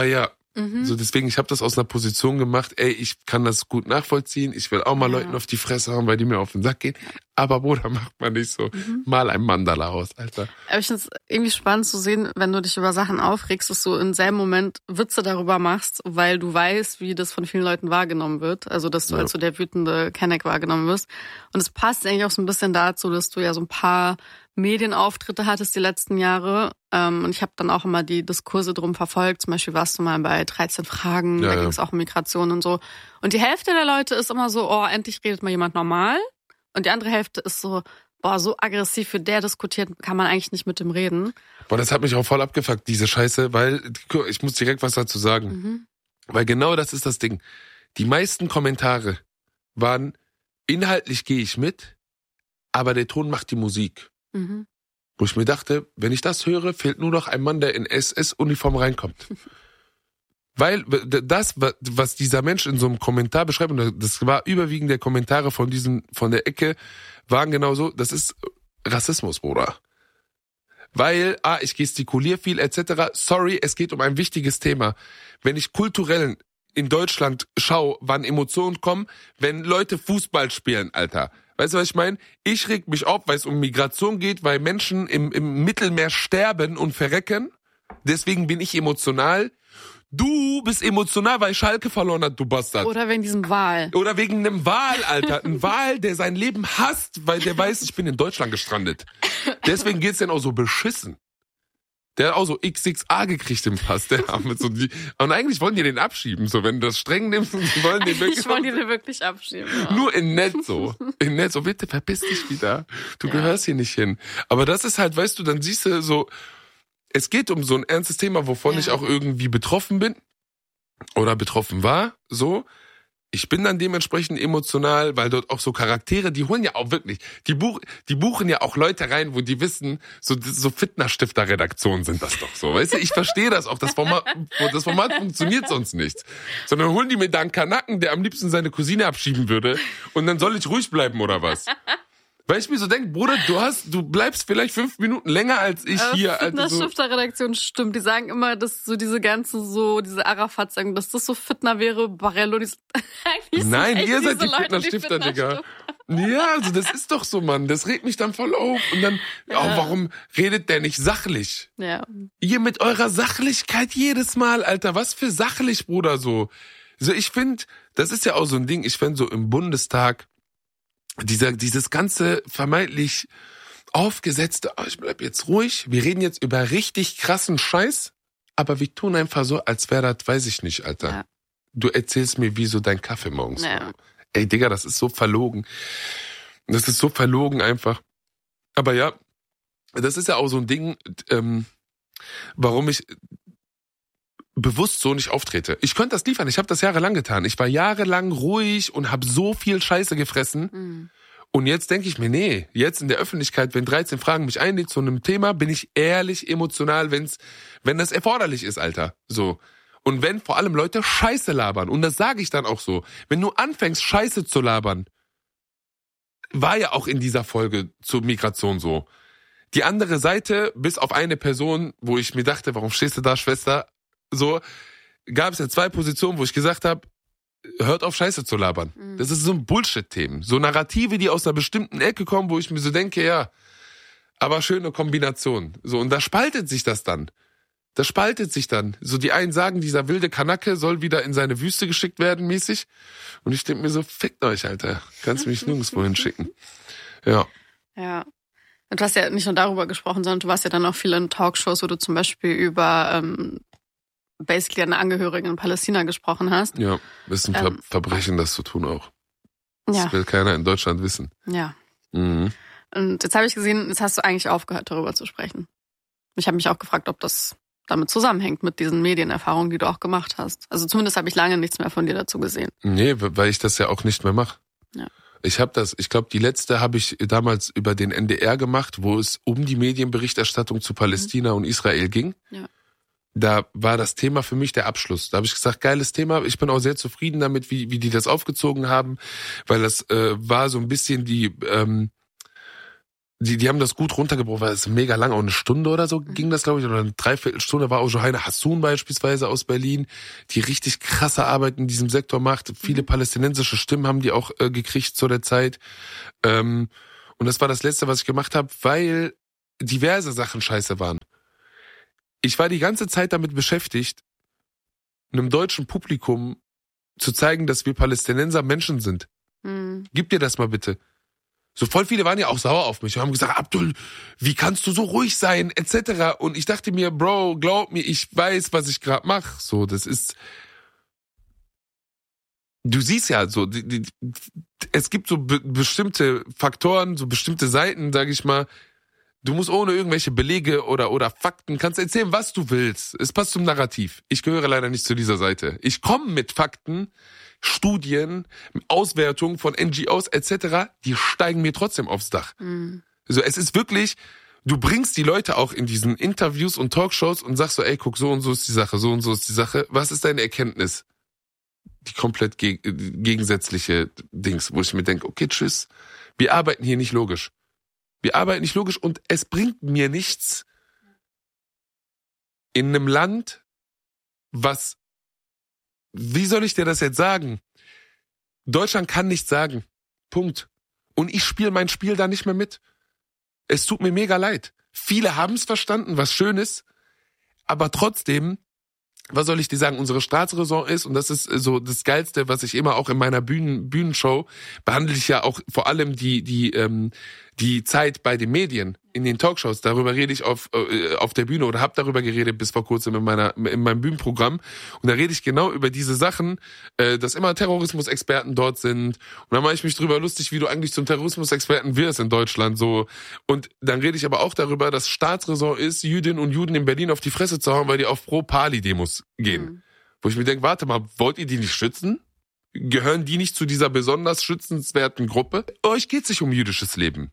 Mhm. So deswegen, ich habe das aus einer Position gemacht, ey, ich kann das gut nachvollziehen, ich will auch mal Ja. Leuten auf die Fresse hauen, weil die mir auf den Sack gehen. Aber Bruder, macht man nicht so. Mhm. Mal ein Mandala aus, Alter. Aber ich finde es irgendwie spannend zu sehen, wenn du dich über Sachen aufregst, dass du im selben Moment Witze darüber machst, weil du weißt, wie das von vielen Leuten wahrgenommen wird. Also, dass du Ja. als so der wütende Kenneck wahrgenommen wirst. Und es passt eigentlich auch so ein bisschen dazu, dass du ja so ein paar Medienauftritte hattest die letzten Jahre. Ähm, und ich habe dann auch immer die Diskurse drum verfolgt. Zum Beispiel warst du mal bei dreizehn Fragen, Ja, da ja. ging es auch um Migration und so. Und die Hälfte der Leute ist immer so, oh, endlich redet mal jemand normal. Und die andere Hälfte ist so, boah, so aggressiv, für der diskutiert, kann man eigentlich nicht mit dem reden. Boah, das hat mich auch voll abgefuckt, diese Scheiße, weil, ich muss direkt was dazu sagen. Mhm. Weil genau das ist das Ding. Die meisten Kommentare waren, inhaltlich gehe ich mit, aber der Ton macht die Musik. Mhm. Wo ich mir dachte, wenn ich das höre, fehlt nur noch ein Mann, der in S S-Uniform reinkommt. Weil das, was dieser Mensch in so einem Kommentar beschreibt, und das war überwiegend der Kommentare von diesem, von der Ecke, waren genau so, das ist Rassismus, Bruder. Weil, ah, ich gestikuliere viel, et cetera. Sorry, es geht um ein wichtiges Thema. Wenn ich kulturell in Deutschland schaue, wann Emotionen kommen, wenn Leute Fußball spielen, Alter. Weißt du, was ich meine? Ich reg mich auf, weil es um Migration geht, weil Menschen im, im Mittelmeer sterben und verrecken. Deswegen bin ich emotional. Du bist emotional, weil Schalke verloren hat, du Bastard. Oder wegen diesem Wahl. Oder wegen einem Wal, Alter. Ein Wal, der sein Leben hasst, weil der weiß, ich bin in Deutschland gestrandet. Deswegen geht's denn auch so beschissen. Der hat auch so X X A gekriegt im Pass. Der hat mit so die, und eigentlich wollen die den abschieben. So, wenn du das streng nimmst, die wollen den wirklich. Ich wollte die wirklich abschieben. Ja. Nur in nett so. In nett so, bitte verpiss dich wieder. Du Ja. gehörst hier nicht hin. Aber das ist halt, weißt du, dann siehst du so, es geht um so ein ernstes Thema, wovon Ja. ich auch irgendwie betroffen bin oder betroffen war, so. Ich bin dann dementsprechend emotional, weil dort auch so Charaktere, die holen ja auch wirklich, die, buch, die buchen ja auch Leute rein, wo die wissen, so, so Fitnessstifter-Redaktionen sind das doch so. Weißt du, ich verstehe das auch. Das Format, das Format funktioniert sonst nicht. Sondern holen die mir da einen Kanaken, der am liebsten seine Cousine abschieben würde und dann soll ich ruhig bleiben oder was? Weil ich mir so denke, Bruder, du hast, du bleibst vielleicht fünf Minuten länger als ich Äh, hier. Also so, Fitness-Stifter-Redaktion stimmt. Die sagen immer, dass so diese ganzen, so, diese Arafat sagen, dass das so Fitner wäre, Barello, die eigentlich sind nein, echt ihr seid diese die Leute, Fitnessstifter, Digga. Fitnessstifter. Ja, also das ist doch so, Mann. Das regt mich dann voll auf. Und dann, Ja. oh, warum redet der nicht sachlich? Ja. Ihr mit eurer Sachlichkeit jedes Mal, Alter. Was für sachlich, Bruder, so. So, ich finde, das ist ja auch so ein Ding. Ich finde so im Bundestag, dieser, dieses ganze vermeintlich aufgesetzte, oh, ich bleib jetzt ruhig. Wir reden jetzt über richtig krassen Scheiß, aber wir tun einfach so, als wäre das, weiß ich nicht, Alter. Ja. Du erzählst mir, wie so dein Kaffee morgens Ja. war. Ey, Digga, das ist so verlogen. Das ist so verlogen einfach. Aber ja, das ist ja auch so ein Ding, ähm, warum ich bewusst so nicht auftrete. Ich könnte das liefern, ich habe das jahrelang getan. Ich war jahrelang ruhig und habe so viel Scheiße gefressen. Mhm. Und jetzt denke ich mir, nee, jetzt in der Öffentlichkeit, wenn dreizehn Fragen mich einlädt zu einem Thema, bin ich ehrlich emotional, wenn's, wenn das erforderlich ist, Alter. So. Und wenn vor allem Leute Scheiße labern, und das sage ich dann auch so, wenn du anfängst, Scheiße zu labern, war ja auch in dieser Folge zur Migration so. Die andere Seite, bis auf eine Person, wo ich mir dachte, warum stehst du da, Schwester? So, gab es ja zwei Positionen, wo ich gesagt habe, hört auf Scheiße zu labern. Mhm. Das ist so ein Bullshit-Themen. So Narrative, die aus einer bestimmten Ecke kommen, wo ich mir so denke, ja, aber schöne Kombination. So, und da spaltet sich das dann. Das spaltet sich dann. So, die einen sagen, dieser wilde Kanake soll wieder in seine Wüste geschickt werden, mäßig. Und ich denke mir so, fickt euch, Alter. Kannst mich nirgendwo hinschicken. Ja. Ja. Und du hast ja nicht nur darüber gesprochen, sondern du warst ja dann auch viel in Talkshows, wo du zum Beispiel über ähm, basically eine Angehörige in Palästina gesprochen hast. Ja, das ist ein Ver- Ähm, Verbrechen, das zu tun auch. Das Ja, will keiner in Deutschland wissen. ja. Mhm. Und jetzt habe ich gesehen, jetzt hast du eigentlich aufgehört, darüber zu sprechen. Ich habe mich auch gefragt, ob das damit zusammenhängt, mit diesen Medienerfahrungen, die du auch gemacht hast. Also zumindest habe ich lange nichts mehr von dir dazu gesehen. Nee, weil ich das ja auch nicht mehr mache. Ja. Ich habe das, ich glaube, die letzte habe ich damals über den N D R gemacht, wo es um die Medienberichterstattung zu Palästina mhm. und Israel ging. Ja. Da war das Thema für mich der Abschluss. Da habe ich gesagt, geiles Thema. Ich bin auch sehr zufrieden damit, wie, wie die das aufgezogen haben, weil das äh, war so ein bisschen die, ähm, die, die haben das gut runtergebrochen, weil es mega lang, auch eine Stunde oder so ging das, glaube ich, oder eine Dreiviertelstunde. War auch Johanna Hassoun beispielsweise aus Berlin, die richtig krasse Arbeit in diesem Sektor macht. Viele palästinensische Stimmen haben die auch äh, gekriegt zu der Zeit. Ähm, und das war das Letzte, was ich gemacht habe, weil diverse Sachen scheiße waren. Ich war die ganze Zeit damit beschäftigt, einem deutschen Publikum zu zeigen, dass wir Palästinenser Menschen sind. Mhm. Gib dir das mal bitte. So voll viele waren ja auch sauer auf mich und haben gesagt, Abdul, wie kannst du so ruhig sein, et cetera. Und ich dachte mir, Bro, glaub mir, ich weiß, was ich gerade mache. So, das ist, du siehst ja so, die, die, es gibt so be- bestimmte Faktoren, so bestimmte Seiten, sag ich mal. Du musst ohne irgendwelche Belege oder oder Fakten, kannst erzählen, was du willst. Es passt zum Narrativ. Ich gehöre leider nicht zu dieser Seite. Ich komme mit Fakten, Studien, Auswertungen von N G Os et cetera, die steigen mir trotzdem aufs Dach. Mhm. Also es ist wirklich, du bringst die Leute auch in diesen Interviews und Talkshows und sagst so, ey, guck, so und so ist die Sache, so und so ist die Sache. Was ist deine Erkenntnis? Die komplett geg- gegensätzliche Dings, wo ich mir denke, okay, tschüss. Wir arbeiten hier nicht logisch. Wir arbeiten nicht logisch und es bringt mir nichts in einem Land, was, wie soll ich dir das jetzt sagen? Deutschland kann nichts sagen. Punkt. Und ich spiele mein Spiel da nicht mehr mit. Es tut mir mega leid. Viele haben es verstanden, was schön ist, aber trotzdem, was soll ich dir sagen, unsere Staatsräson ist, und das ist so das Geilste, was ich immer auch in meiner Bühnen, Bühnenshow, behandle ich ja auch vor allem die die ähm, die Zeit bei den Medien, in den Talkshows, darüber rede ich auf äh, auf der Bühne oder habe darüber geredet bis vor kurzem in meiner in meinem Bühnenprogramm, und da rede ich genau über diese Sachen, äh, dass immer Terrorismusexperten dort sind, und dann mache ich mich drüber lustig, wie du eigentlich zum Terrorismusexperten wirst in Deutschland, so, und dann rede ich aber auch darüber, dass Staatsräson ist, Jüdinnen und Juden in Berlin auf die Fresse zu hauen, weil die auf Pro-Pali-Demos gehen. Mhm. Wo ich mir denke, warte mal, wollt ihr die nicht schützen? Gehören die nicht zu dieser besonders schützenswerten Gruppe? Euch geht's nicht um jüdisches Leben.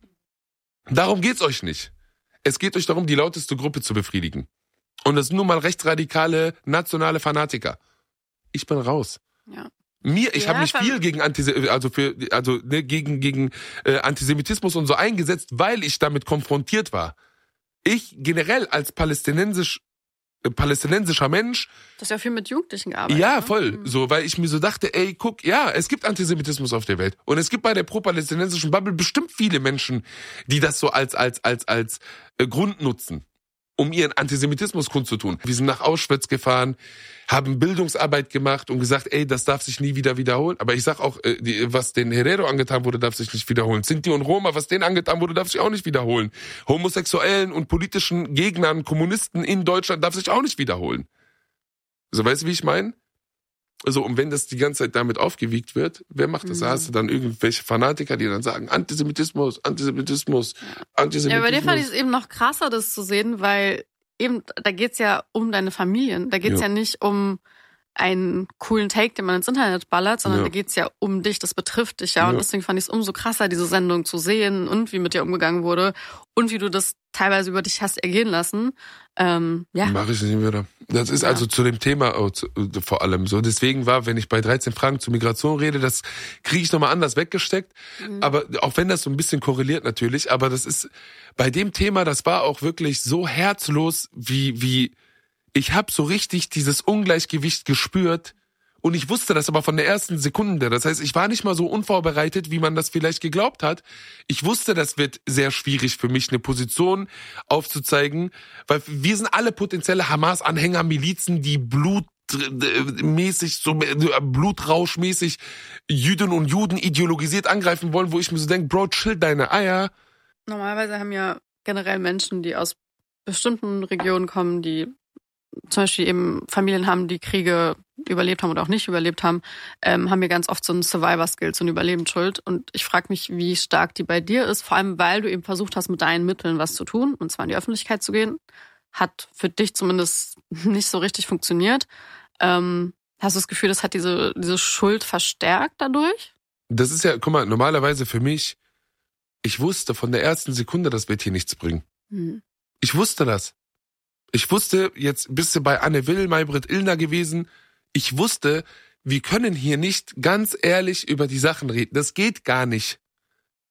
Darum geht's euch nicht. Es geht euch darum, die lauteste Gruppe zu befriedigen. Und das sind nun mal rechtsradikale, nationale Fanatiker. Ich bin raus. Ja. Mir, ich ja, habe mich viel gegen Antise- also für, also ne, gegen gegen äh, Antisemitismus und so eingesetzt, weil ich damit konfrontiert war. Ich generell als palästinensisch palästinensischer Mensch. Du hast ja viel mit Jugendlichen gearbeitet. Ja, ne? voll. So, weil ich mir so dachte, ey, guck, ja, es gibt Antisemitismus auf der Welt. Und es gibt bei der pro-palästinensischen Bubble bestimmt viele Menschen, die das so als, als, als, als äh, Grund nutzen, um ihren Antisemitismus kundzutun. Wir sind nach Auschwitz gefahren, haben Bildungsarbeit gemacht und gesagt, ey, das darf sich nie wieder wiederholen. Aber ich sag auch, äh, die, was den Herero angetan wurde, darf sich nicht wiederholen. Sinti und Roma, was denen angetan wurde, darf sich auch nicht wiederholen. Homosexuellen und politischen Gegnern, Kommunisten in Deutschland darf sich auch nicht wiederholen. So, weißt du, wie ich meine? Also, und wenn das die ganze Zeit damit aufgewiegt wird, wer macht das? Mhm. Da hast du dann irgendwelche Fanatiker, die dann sagen, Antisemitismus, Antisemitismus, Antisemitismus. Ja, bei dir fand ich es eben noch krasser, das zu sehen, weil eben, da geht's ja um deine Familien. Da geht's ja, ja nicht um einen coolen Take, den man ins Internet ballert, sondern ja. da geht's ja um dich, das betrifft dich ja. ja. Und deswegen fand ich es umso krasser, diese Sendung zu sehen und wie mit dir umgegangen wurde und wie du das teilweise über dich hast ergehen lassen. Ähm, ja. Mache ich nicht wieder. Das ist ja. also zu dem Thema auch zu, vor allem so. Deswegen war, wenn ich bei dreizehn Fragen zur Migration rede, das kriege ich nochmal anders weggesteckt. Mhm. Aber auch wenn das so ein bisschen korreliert natürlich, aber das ist bei dem Thema, das war auch wirklich so herzlos, wie wie ich habe so richtig dieses Ungleichgewicht gespürt. Und ich wusste das aber von der ersten Sekunde. Das heißt, ich war nicht mal so unvorbereitet, wie man das vielleicht geglaubt hat. Ich wusste, das wird sehr schwierig für mich, eine Position aufzuzeigen, weil wir sind alle potenzielle Hamas-Anhänger, Milizen, die blutmäßig, so blutrauschmäßig Jüdinnen und Juden ideologisiert angreifen wollen, wo ich mir so denke, Bro, chill deine Eier. Normalerweise haben ja generell Menschen, die aus bestimmten Regionen kommen, die zum Beispiel eben Familien haben, die Kriege überlebt haben oder auch nicht überlebt haben, ähm, haben wir ganz oft so ein Survivor-Skill, so eine Überlebensschuld. Und ich frage mich, wie stark die bei dir ist, vor allem, weil du eben versucht hast, mit deinen Mitteln was zu tun, und zwar in die Öffentlichkeit zu gehen. Hat für dich zumindest nicht so richtig funktioniert. Ähm, hast du das Gefühl, das hat diese, diese Schuld verstärkt dadurch? Das ist ja, guck mal, normalerweise für mich, ich wusste von der ersten Sekunde, das wird hier nichts bringen. Hm. Ich wusste das. Ich wusste, jetzt bist du bei Anne Will, Maybrit Illner gewesen. Ich wusste, wir können hier nicht ganz ehrlich über die Sachen reden. Das geht gar nicht.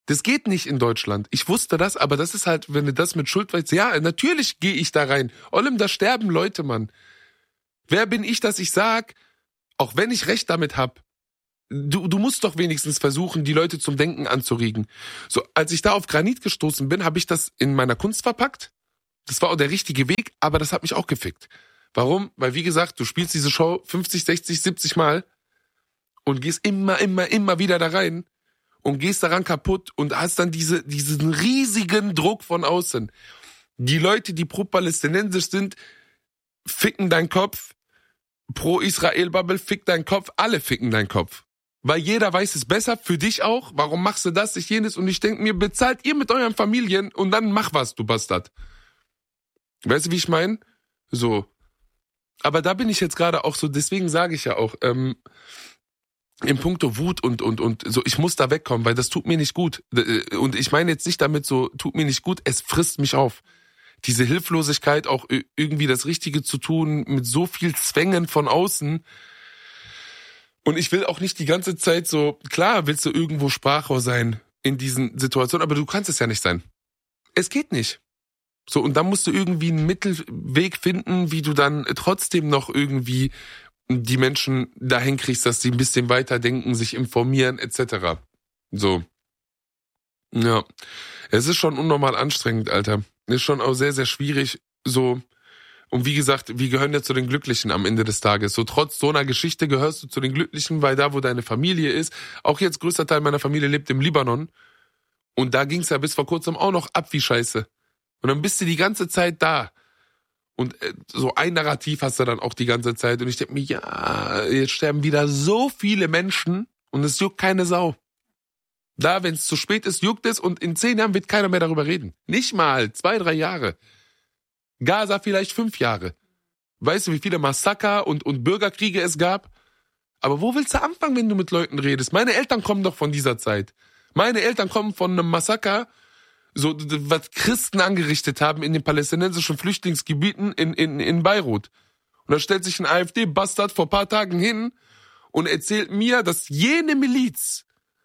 Das geht nicht in Deutschland. Ich wusste das, aber das ist halt, wenn du das mit Schuld weißt, ja, natürlich gehe ich da rein. Ollem, da sterben Leute, Mann. Wer bin ich, dass ich sag, auch wenn ich Recht damit hab, du, du musst doch wenigstens versuchen, die Leute zum Denken anzuregen. So, als ich da auf Granit gestoßen bin, habe ich das in meiner Kunst verpackt. Das war auch der richtige Weg, aber das hat mich auch gefickt. Warum? Weil, wie gesagt, du spielst diese Show fünfzig, sechzig, siebzig Mal und gehst immer, immer, immer wieder da rein und gehst daran kaputt und hast dann diese, diesen riesigen Druck von außen. Die Leute, die pro-palästinensisch sind, ficken deinen Kopf. Pro-Israel-Bubble fickt deinen Kopf. Alle ficken deinen Kopf. Weil jeder weiß es besser, für dich auch. Warum machst du das, ich jenes? Und ich denke mir, bezahlt ihr mit euren Familien und dann mach was, du Bastard. Weißt du, wie ich meine? So. Aber da bin ich jetzt gerade auch so, deswegen sage ich ja auch, ähm, in puncto Wut und, und, und so, ich muss da wegkommen, weil das tut mir nicht gut. Und ich meine jetzt nicht damit so, tut mir nicht gut, es frisst mich auf. Diese Hilflosigkeit, auch irgendwie das Richtige zu tun, mit so viel Zwängen von außen. Und ich will auch nicht die ganze Zeit so, klar willst du irgendwo Sprachrohr sein in diesen Situationen, aber du kannst es ja nicht sein. Es geht nicht. So, und dann musst du irgendwie einen Mittelweg finden, wie du dann trotzdem noch irgendwie die Menschen dahin kriegst, dass sie ein bisschen weiterdenken, sich informieren, et cetera. So. Ja. Es ist schon unnormal anstrengend, Alter. Ist schon auch sehr, sehr schwierig, so. Und wie gesagt, wir gehören ja zu den Glücklichen am Ende des Tages. So, trotz so einer Geschichte gehörst du zu den Glücklichen, weil da, wo deine Familie ist, auch jetzt größter Teil meiner Familie lebt im Libanon. Und da ging's ja bis vor kurzem auch noch ab wie Scheiße. Und dann bist du die ganze Zeit da. Und äh, so ein Narrativ hast du dann auch die ganze Zeit. Und ich denke mir, ja, jetzt sterben wieder so viele Menschen und es juckt keine Sau. Da, wenn es zu spät ist, juckt es und in zehn Jahren wird keiner mehr darüber reden. Nicht mal zwei, drei Jahre. Gaza vielleicht fünf Jahre. Weißt du, wie viele Massaker und, und Bürgerkriege es gab? Aber wo willst du anfangen, wenn du mit Leuten redest? Meine Eltern kommen doch von dieser Zeit. Meine Eltern kommen von einem Massaker, so was Christen angerichtet haben in den palästinensischen Flüchtlingsgebieten in, in, in Beirut. Und da stellt sich ein AfD-Bastard vor paar Tagen hin und erzählt mir, dass jene Miliz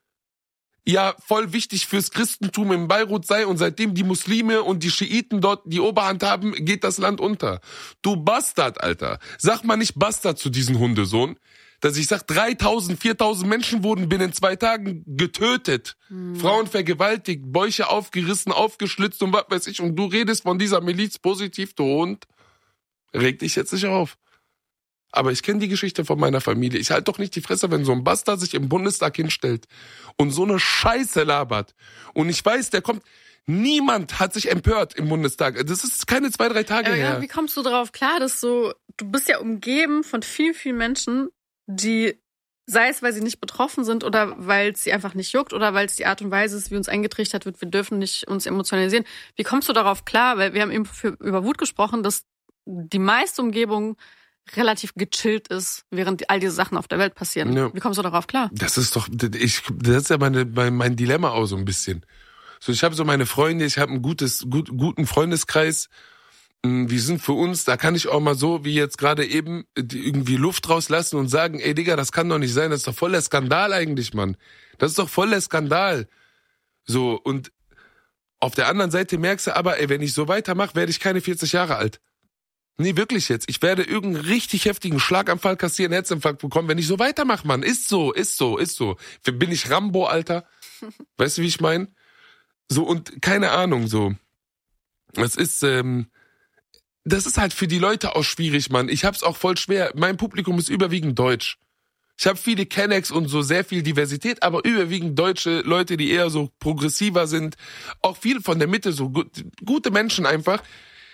ja voll wichtig fürs Christentum in Beirut sei und seitdem die Muslime und die Schiiten dort die Oberhand haben, geht das Land unter. Du Bastard, Alter. Sag mal nicht Bastard zu diesem Hundesohn, dass ich sag, dreitausend, viertausend Menschen wurden binnen zwei Tagen getötet, hm. Frauen vergewaltigt, Bäuche aufgerissen, aufgeschlitzt und was weiß ich, und du redest von dieser Miliz positiv, du Hund. Reg dich jetzt nicht auf. Aber ich kenne die Geschichte von meiner Familie. Ich halte doch nicht die Fresse, wenn so ein Bastard sich im Bundestag hinstellt und so eine Scheiße labert. Und ich weiß, der kommt... Niemand hat sich empört im Bundestag. Das ist keine zwei, drei Tage ja, her. Ja, wie kommst du darauf klar, dass so... Du bist ja umgeben von vielen, vielen Menschen, die... Sei es, weil sie nicht betroffen sind oder weil es sie einfach nicht juckt oder weil es die Art und Weise ist, wie uns eingetrichtert wird, wir dürfen nicht uns emotionalisieren. Wie kommst du darauf klar? Weil wir haben eben für, über Wut gesprochen, dass die meiste Umgebung relativ gechillt ist, während all diese Sachen auf der Welt passieren. Ja. Wie kommst du darauf klar? Das ist doch, ich, das ist ja meine, mein, mein Dilemma auch so ein bisschen. So, ich habe so meine Freunde, ich habe einen gutes, gut, guten Freundeskreis. Wir sind für uns, da kann ich auch mal so, wie jetzt gerade eben, irgendwie Luft rauslassen und sagen, ey Digga, das kann doch nicht sein, das ist doch voll der Skandal eigentlich, Mann. Das ist doch voll der Skandal. So, und auf der anderen Seite merkst du aber, ey, wenn ich so weitermache, werde ich keine vierzig Jahre alt. Nee, wirklich jetzt. Ich werde irgendeinen richtig heftigen Schlaganfall kassieren, Herzinfarkt bekommen, wenn ich so weitermache, Mann. Ist so, ist so, ist so. Bin ich Rambo, Alter? Weißt du, wie ich meine? So, und keine Ahnung, so. Es ist, ähm, das ist halt für die Leute auch schwierig, Mann. Ich hab's auch voll schwer. Mein Publikum ist überwiegend deutsch. Ich habe viele Kennex und so sehr viel Diversität, aber überwiegend deutsche Leute, die eher so progressiver sind. Auch viel von der Mitte, so gut, gute Menschen einfach.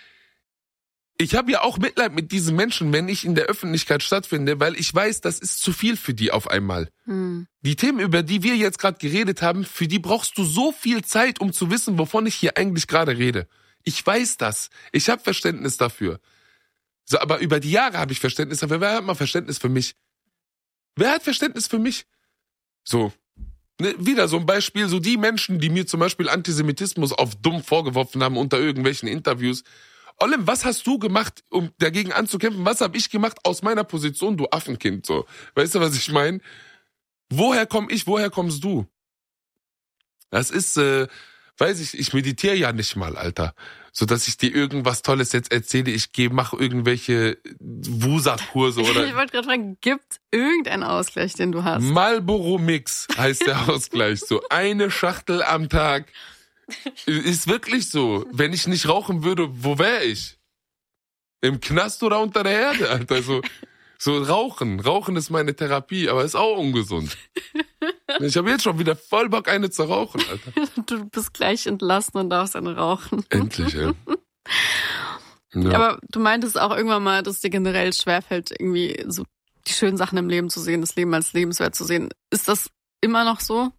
Ich habe ja auch Mitleid mit diesen Menschen, wenn ich in der Öffentlichkeit stattfinde, weil ich weiß, das ist zu viel für die auf einmal. Hm. Die Themen, über die wir jetzt gerade geredet haben, für die brauchst du so viel Zeit, um zu wissen, wovon ich hier eigentlich gerade rede. Ich weiß das. Ich habe Verständnis dafür. So, aber über die Jahre habe ich Verständnis dafür. Wer hat mal Verständnis für mich? Wer hat Verständnis für mich? So. Ne, wieder so ein Beispiel, so die Menschen, die mir zum Beispiel Antisemitismus auf dumm vorgeworfen haben unter irgendwelchen Interviews. Ollem, was hast du gemacht, um dagegen anzukämpfen? Was habe ich gemacht aus meiner Position, du Affenkind? So, weißt du, was ich meine? Woher komme ich, woher kommst du? Das ist, äh, weiß ich, ich meditiere ja nicht mal, Alter. So dass ich dir irgendwas Tolles jetzt erzähle, ich gehe, mache irgendwelche Wusa-Kurse oder. Ich wollte gerade fragen, gibt irgendeinen Ausgleich, den du hast? Marlboro Mix heißt der Ausgleich. So eine Schachtel am Tag. Ist wirklich so. Wenn ich nicht rauchen würde, wo wäre ich? Im Knast oder unter der Erde, Alter. So, so Rauchen. Rauchen ist meine Therapie, aber ist auch ungesund. Ich habe jetzt schon wieder voll Bock, eine zu rauchen, Alter. Du bist gleich entlassen und darfst eine rauchen. Endlich, ey. Ja. Aber du meintest auch irgendwann mal, dass es dir generell schwerfällt, irgendwie so die schönen Sachen im Leben zu sehen, das Leben als lebenswert zu sehen. Ist das immer noch so?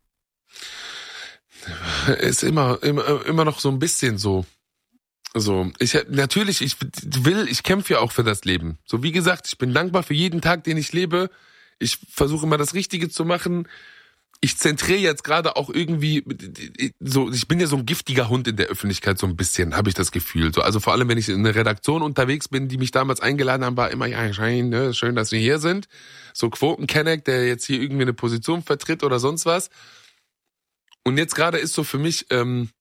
Ist immer, immer, immer noch so ein bisschen so. So, ich natürlich, ich will, ich kämpfe ja auch für das Leben. So wie gesagt, ich bin dankbar für jeden Tag, den ich lebe. Ich versuche immer das Richtige zu machen. Ich zentriere jetzt gerade auch irgendwie so, ich bin ja so ein giftiger Hund in der Öffentlichkeit so ein bisschen, habe ich das Gefühl. So, also vor allem, wenn ich in einer Redaktion unterwegs bin, die mich damals eingeladen haben, war immer, ja, schein, ne, schön, dass wir hier sind. So Quotenkenneck, der jetzt hier irgendwie eine Position vertritt oder sonst was. Und jetzt gerade ist so für mich, ähm,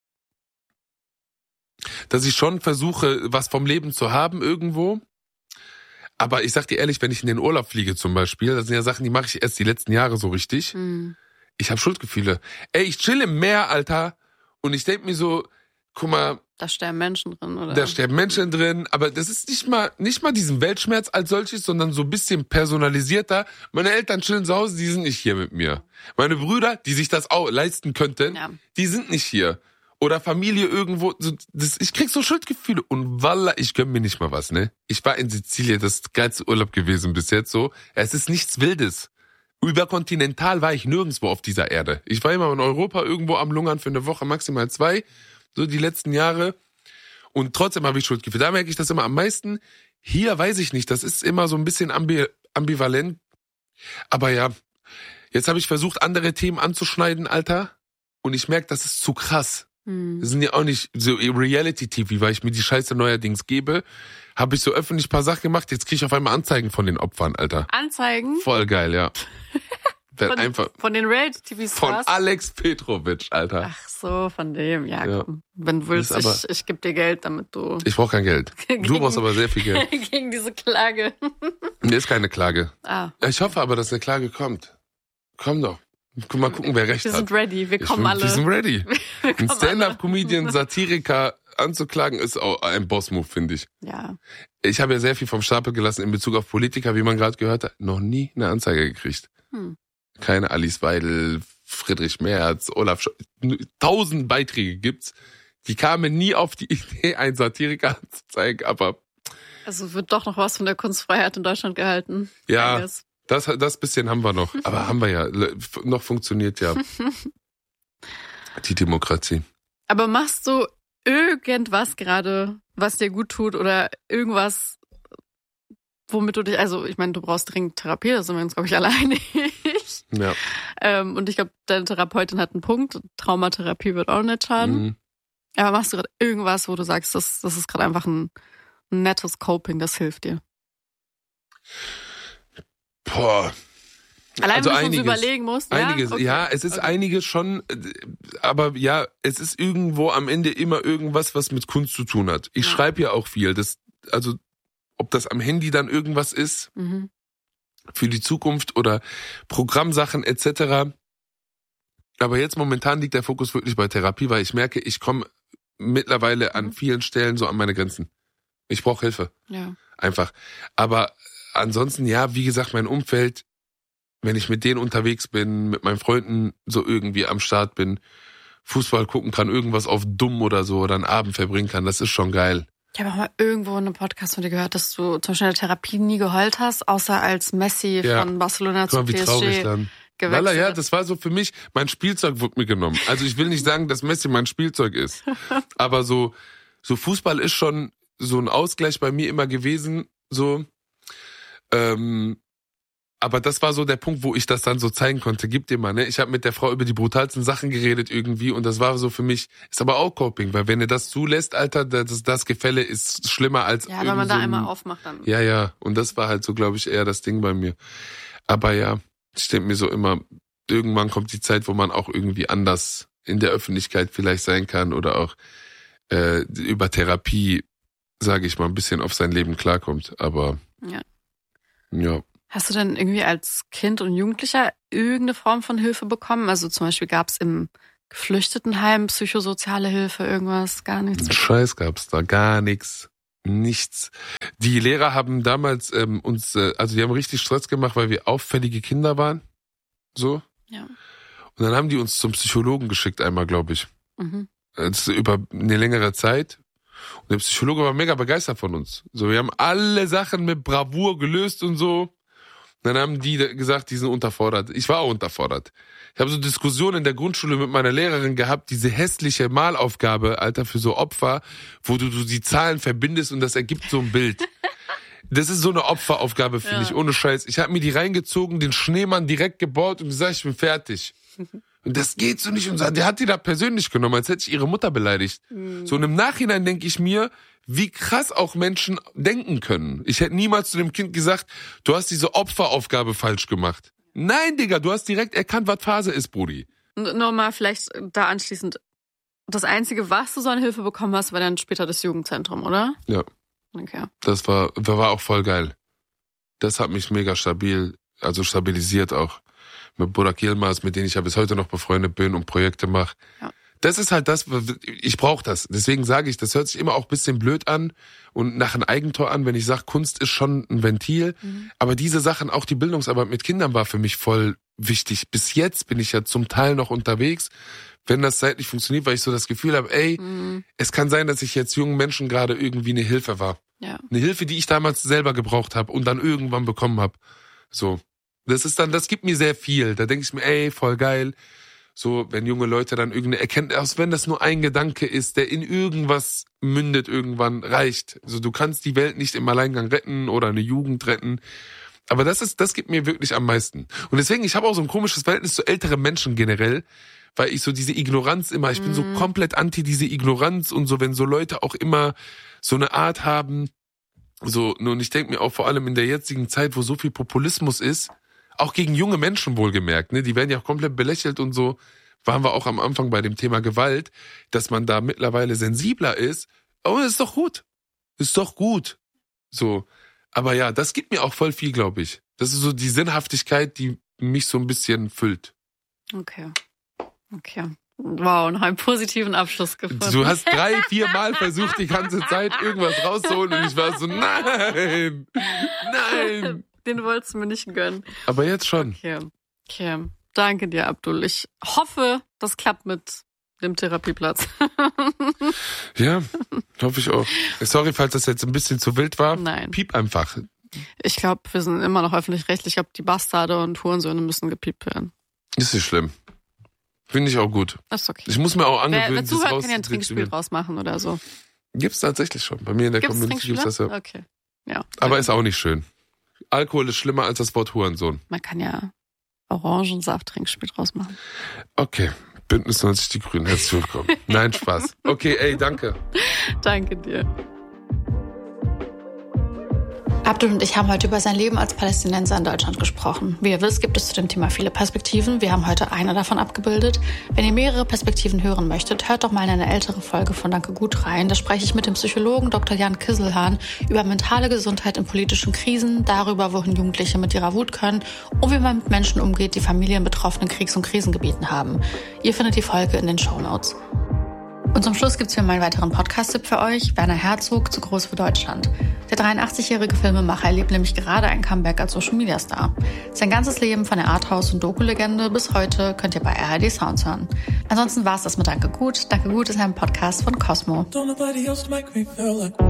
dass ich schon versuche, was vom Leben zu haben irgendwo. Aber ich sag dir ehrlich, wenn ich in den Urlaub fliege zum Beispiel, das sind ja Sachen, die mache ich erst die letzten Jahre so richtig. Mhm. Ich habe Schuldgefühle. Ey, ich chill im Meer, Alter, und ich denk mir so, guck mal. Da sterben Menschen drin, oder? Da sterben Menschen drin, aber das ist nicht mal nicht mal diesen Weltschmerz als solches, sondern so ein bisschen personalisierter. Meine Eltern chillen zu Hause, die sind nicht hier mit mir. Meine Brüder, die sich das auch leisten könnten, ja. Die sind nicht hier. Oder Familie irgendwo, so, das, ich krieg so Schuldgefühle. Und wallah, ich gönn mir nicht mal was, ne? Ich war in Sizilien, das ist der geilste Urlaub gewesen bis jetzt so. Es ist nichts Wildes. Überkontinental war ich nirgendwo auf dieser Erde. Ich war immer in Europa irgendwo am Lungern für eine Woche, maximal zwei, so die letzten Jahre. Und trotzdem habe ich Schuldgefühle. Da merke ich das immer am meisten. Hier weiß ich nicht, das ist immer so ein bisschen ambi- ambivalent. Aber ja, jetzt habe ich versucht, andere Themen anzuschneiden, Alter. Und ich merke, das ist zu krass. Das sind ja auch nicht so Reality-T V, weil ich mir die Scheiße neuerdings gebe. Habe ich so öffentlich ein paar Sachen gemacht, jetzt kriege ich auf einmal Anzeigen von den Opfern, Alter. Anzeigen? Voll geil, ja. von, einfach von den Reality-T V-Stars? Von Alex Petrovic, Alter. Ach so, von dem, ja, ja. Komm. Wenn du willst, ich, ich gebe dir Geld, damit du... Ich brauche kein Geld. gegen, du brauchst aber sehr viel Geld. Gegen diese Klage. Nee, ist keine Klage. Ah. Ich hoffe aber, dass eine Klage kommt. Komm doch. Mal gucken, wer recht wir hat. Wir sind ready, wir kommen ich, alle. Wir sind ready. Ein Stand-Up-Comedian, Satiriker anzuklagen, ist auch ein Boss-Move, finde ich. Ja. Ich habe ja sehr viel vom Stapel gelassen in Bezug auf Politiker, wie man gerade gehört hat. Noch nie eine Anzeige gekriegt. Hm. Keine Alice Weidel, Friedrich Merz, Olaf Scholz. Tausend Beiträge gibt's. Die kamen nie auf die Idee, einen Satiriker anzuzeigen, aber... Also wird doch noch was von der Kunstfreiheit in Deutschland gehalten. Ja. Das, das bisschen haben wir noch. Aber haben wir ja. Noch funktioniert ja die Demokratie. Aber machst du irgendwas gerade, was dir gut tut oder irgendwas, womit du dich, also ich meine, du brauchst dringend Therapie, da sind wir uns, glaube ich, alle einig. Ja. Ähm, und ich glaube, deine Therapeutin hat einen Punkt. Traumatherapie wird auch nicht schaden. Mhm. Aber machst du gerade irgendwas, wo du sagst, das, das ist gerade einfach ein, ein nettes Coping, das hilft dir? Boah. Allein, also wenn du einiges, uns überlegen musst. Einiges, ja, okay. ja es ist okay. einiges schon, aber ja, es ist irgendwo am Ende immer irgendwas, was mit Kunst zu tun hat. Ich ja. schreibe ja auch viel. Das, also, ob das am Handy dann irgendwas ist, mhm. für die Zukunft oder Programmsachen et cetera. Aber jetzt momentan liegt der Fokus wirklich bei Therapie, weil ich merke, ich komme mittlerweile an vielen Stellen so an meine Grenzen. Ich brauche Hilfe. Ja. Einfach. Aber ansonsten, ja, wie gesagt, mein Umfeld, wenn ich mit denen unterwegs bin, mit meinen Freunden so irgendwie am Start bin, Fußball gucken kann, irgendwas auf dumm oder so oder einen Abend verbringen kann, das ist schon geil. Ich habe auch mal irgendwo in einem Podcast von dir gehört, dass du zum Beispiel in der Therapie nie geheult hast, außer als Messi ja. von Barcelona zu Guck mal, wie P S G traurig dann. gewechselt. Lala, ja, das war so für mich, mein Spielzeug wurde mir genommen. Also ich will nicht sagen, dass Messi mein Spielzeug ist, aber so so Fußball ist schon so ein Ausgleich bei mir immer gewesen, so. Ähm, aber das war so der Punkt, wo ich das dann so zeigen konnte. Gib dir mal, ne? Ich habe mit der Frau über die brutalsten Sachen geredet irgendwie und das war so für mich, ist aber auch Coping, weil wenn ihr das zulässt, Alter, das, das Gefälle ist schlimmer als ja, wenn man so da ein, einmal aufmacht dann. Ja, ja, und das war halt so, glaube ich, eher das Ding bei mir. Aber ja, ich denke mir so immer, irgendwann kommt die Zeit, wo man auch irgendwie anders in der Öffentlichkeit vielleicht sein kann oder auch äh, über Therapie, sage ich mal, ein bisschen auf sein Leben klarkommt. Aber ja. ja. Hast du denn irgendwie als Kind und Jugendlicher irgendeine Form von Hilfe bekommen? Also zum Beispiel gab es im Geflüchtetenheim psychosoziale Hilfe, irgendwas, gar nichts? Scheiß gab's da, gar nichts. Nichts. Die Lehrer haben damals ähm, uns, äh, also die haben richtig Stress gemacht, weil wir auffällige Kinder waren. So. Ja. Und dann haben die uns zum Psychologen geschickt einmal, glaube ich. Mhm. Das ist über eine längere Zeit. Und der Psychologe war mega begeistert von uns. So, wir haben alle Sachen mit Bravour gelöst und so. Dann haben die gesagt, die sind unterfordert. Ich war auch unterfordert. Ich habe so Diskussionen in der Grundschule mit meiner Lehrerin gehabt, diese hässliche Malaufgabe, Alter, für so Opfer, wo du, du die Zahlen verbindest und das ergibt so ein Bild. Das ist so eine Opferaufgabe, finde ja. ich, ohne Scheiß. Ich habe mir die reingezogen, den Schneemann direkt gebaut und gesagt, ich bin fertig. Und das geht so nicht. Und der hat die da persönlich genommen, als hätte ich ihre Mutter beleidigt. Mhm. So und im Nachhinein denke ich mir, wie krass auch Menschen denken können. Ich hätte niemals zu dem Kind gesagt, du hast diese Opferaufgabe falsch gemacht. Nein, Digga, du hast direkt erkannt, was Phase ist, Brudi. Nochmal vielleicht da anschließend. Das Einzige, was du so an Hilfe bekommen hast, war dann später das Jugendzentrum, oder? Ja. Okay. Das war, das war auch voll geil. Das hat mich mega stabil, also stabilisiert auch. Mit Burak Yilmaz, mit denen ich ja bis heute noch befreundet bin und Projekte mache. Ja. Das ist halt das, ich brauche das. Deswegen sage ich, das hört sich immer auch ein bisschen blöd an und nach einem Eigentor an, wenn ich sage, Kunst ist schon ein Ventil. Mhm. Aber diese Sachen, auch die Bildungsarbeit mit Kindern war für mich voll wichtig. Bis jetzt bin ich ja zum Teil noch unterwegs, wenn das zeitlich funktioniert, weil ich so das Gefühl habe, ey, mhm. es kann sein, dass ich jetzt jungen Menschen gerade irgendwie eine Hilfe war. Ja. Eine Hilfe, die ich damals selber gebraucht habe und dann irgendwann bekommen habe. So, das ist dann, das gibt mir sehr viel. Da denke ich mir, ey, voll geil. So, wenn junge Leute dann irgendeine Erkenntnis, wenn das nur ein Gedanke ist, der in irgendwas mündet, irgendwann reicht. Also du kannst die Welt nicht im Alleingang retten oder eine Jugend retten. Aber das ist, das gibt mir wirklich am meisten. Und deswegen, ich habe auch so ein komisches Verhältnis zu älteren Menschen generell, weil ich so diese Ignoranz immer, ich bin so komplett anti diese Ignoranz und so, wenn so Leute auch immer so eine Art haben, so, und ich denke mir auch vor allem in der jetzigen Zeit, wo so viel Populismus ist, auch gegen junge Menschen wohlgemerkt, ne? Die werden ja auch komplett belächelt und so. Waren wir auch am Anfang bei dem Thema Gewalt, dass man da mittlerweile sensibler ist. Oh, das ist doch gut. Ist doch gut. So. Aber ja, das gibt mir auch voll viel, glaube ich. Das ist so die Sinnhaftigkeit, die mich so ein bisschen füllt. Okay. Okay. Wow, noch einen positiven Abschluss gefunden. Du hast drei, vier Mal versucht, die ganze Zeit irgendwas rauszuholen und ich war so, nein, nein. Den wolltest du mir nicht gönnen. Aber jetzt schon. Okay, okay. Danke dir, Abdul. Ich hoffe, das klappt mit dem Therapieplatz. Ja, hoffe ich auch. Sorry, falls das jetzt ein bisschen zu wild war. Nein. Piep einfach. Ich glaube, wir sind immer noch öffentlich-rechtlich. Ob die Bastarde und Hurensöhne müssen gepiept werden. Ist nicht schlimm. Finde ich auch gut. Das ist okay. Ich muss mir auch angewöhnen, wer, wer zuhört, das raus kann ja ein Trinkspiel draus machen oder so. Gibt's tatsächlich schon. Bei mir in der gibt's Community gibt's das ja. Okay. Ja. Aber okay. Ist auch nicht schön. Alkohol ist schlimmer als das Wort Hurensohn. Man kann ja Orangensaft-Trinkspiel draus machen. Okay. Bündnis neunzig Die Grünen. Herzlich willkommen. Nein, Spaß. Okay, ey, danke. Danke dir. Abdul und ich haben heute über sein Leben als Palästinenser in Deutschland gesprochen. Wie ihr wisst, gibt es zu dem Thema viele Perspektiven. Wir haben heute eine davon abgebildet. Wenn ihr mehrere Perspektiven hören möchtet, hört doch mal in eine ältere Folge von Danke Gut rein. Da spreche ich mit dem Psychologen Doktor Jan Kisselhahn über mentale Gesundheit in politischen Krisen, darüber, wohin Jugendliche mit ihrer Wut können und wie man mit Menschen umgeht, die Familien betroffenen Kriegs- und Krisengebieten haben. Ihr findet die Folge in den Shownotes. Und zum Schluss gibt's für meinen weiteren Podcast-Tipp für euch, Werner Herzog, Zu groß für Deutschland. Der dreiundachtzigjährige Filmemacher erlebt nämlich gerade ein Comeback als Social-Media-Star. Sein ganzes Leben von der Arthouse- und Doku-Legende bis heute könnt ihr bei R H D Sounds hören. Ansonsten war's das mit Danke Gut. Danke Gut ist ein Podcast von Cosmo. Don't nobody else make me feel like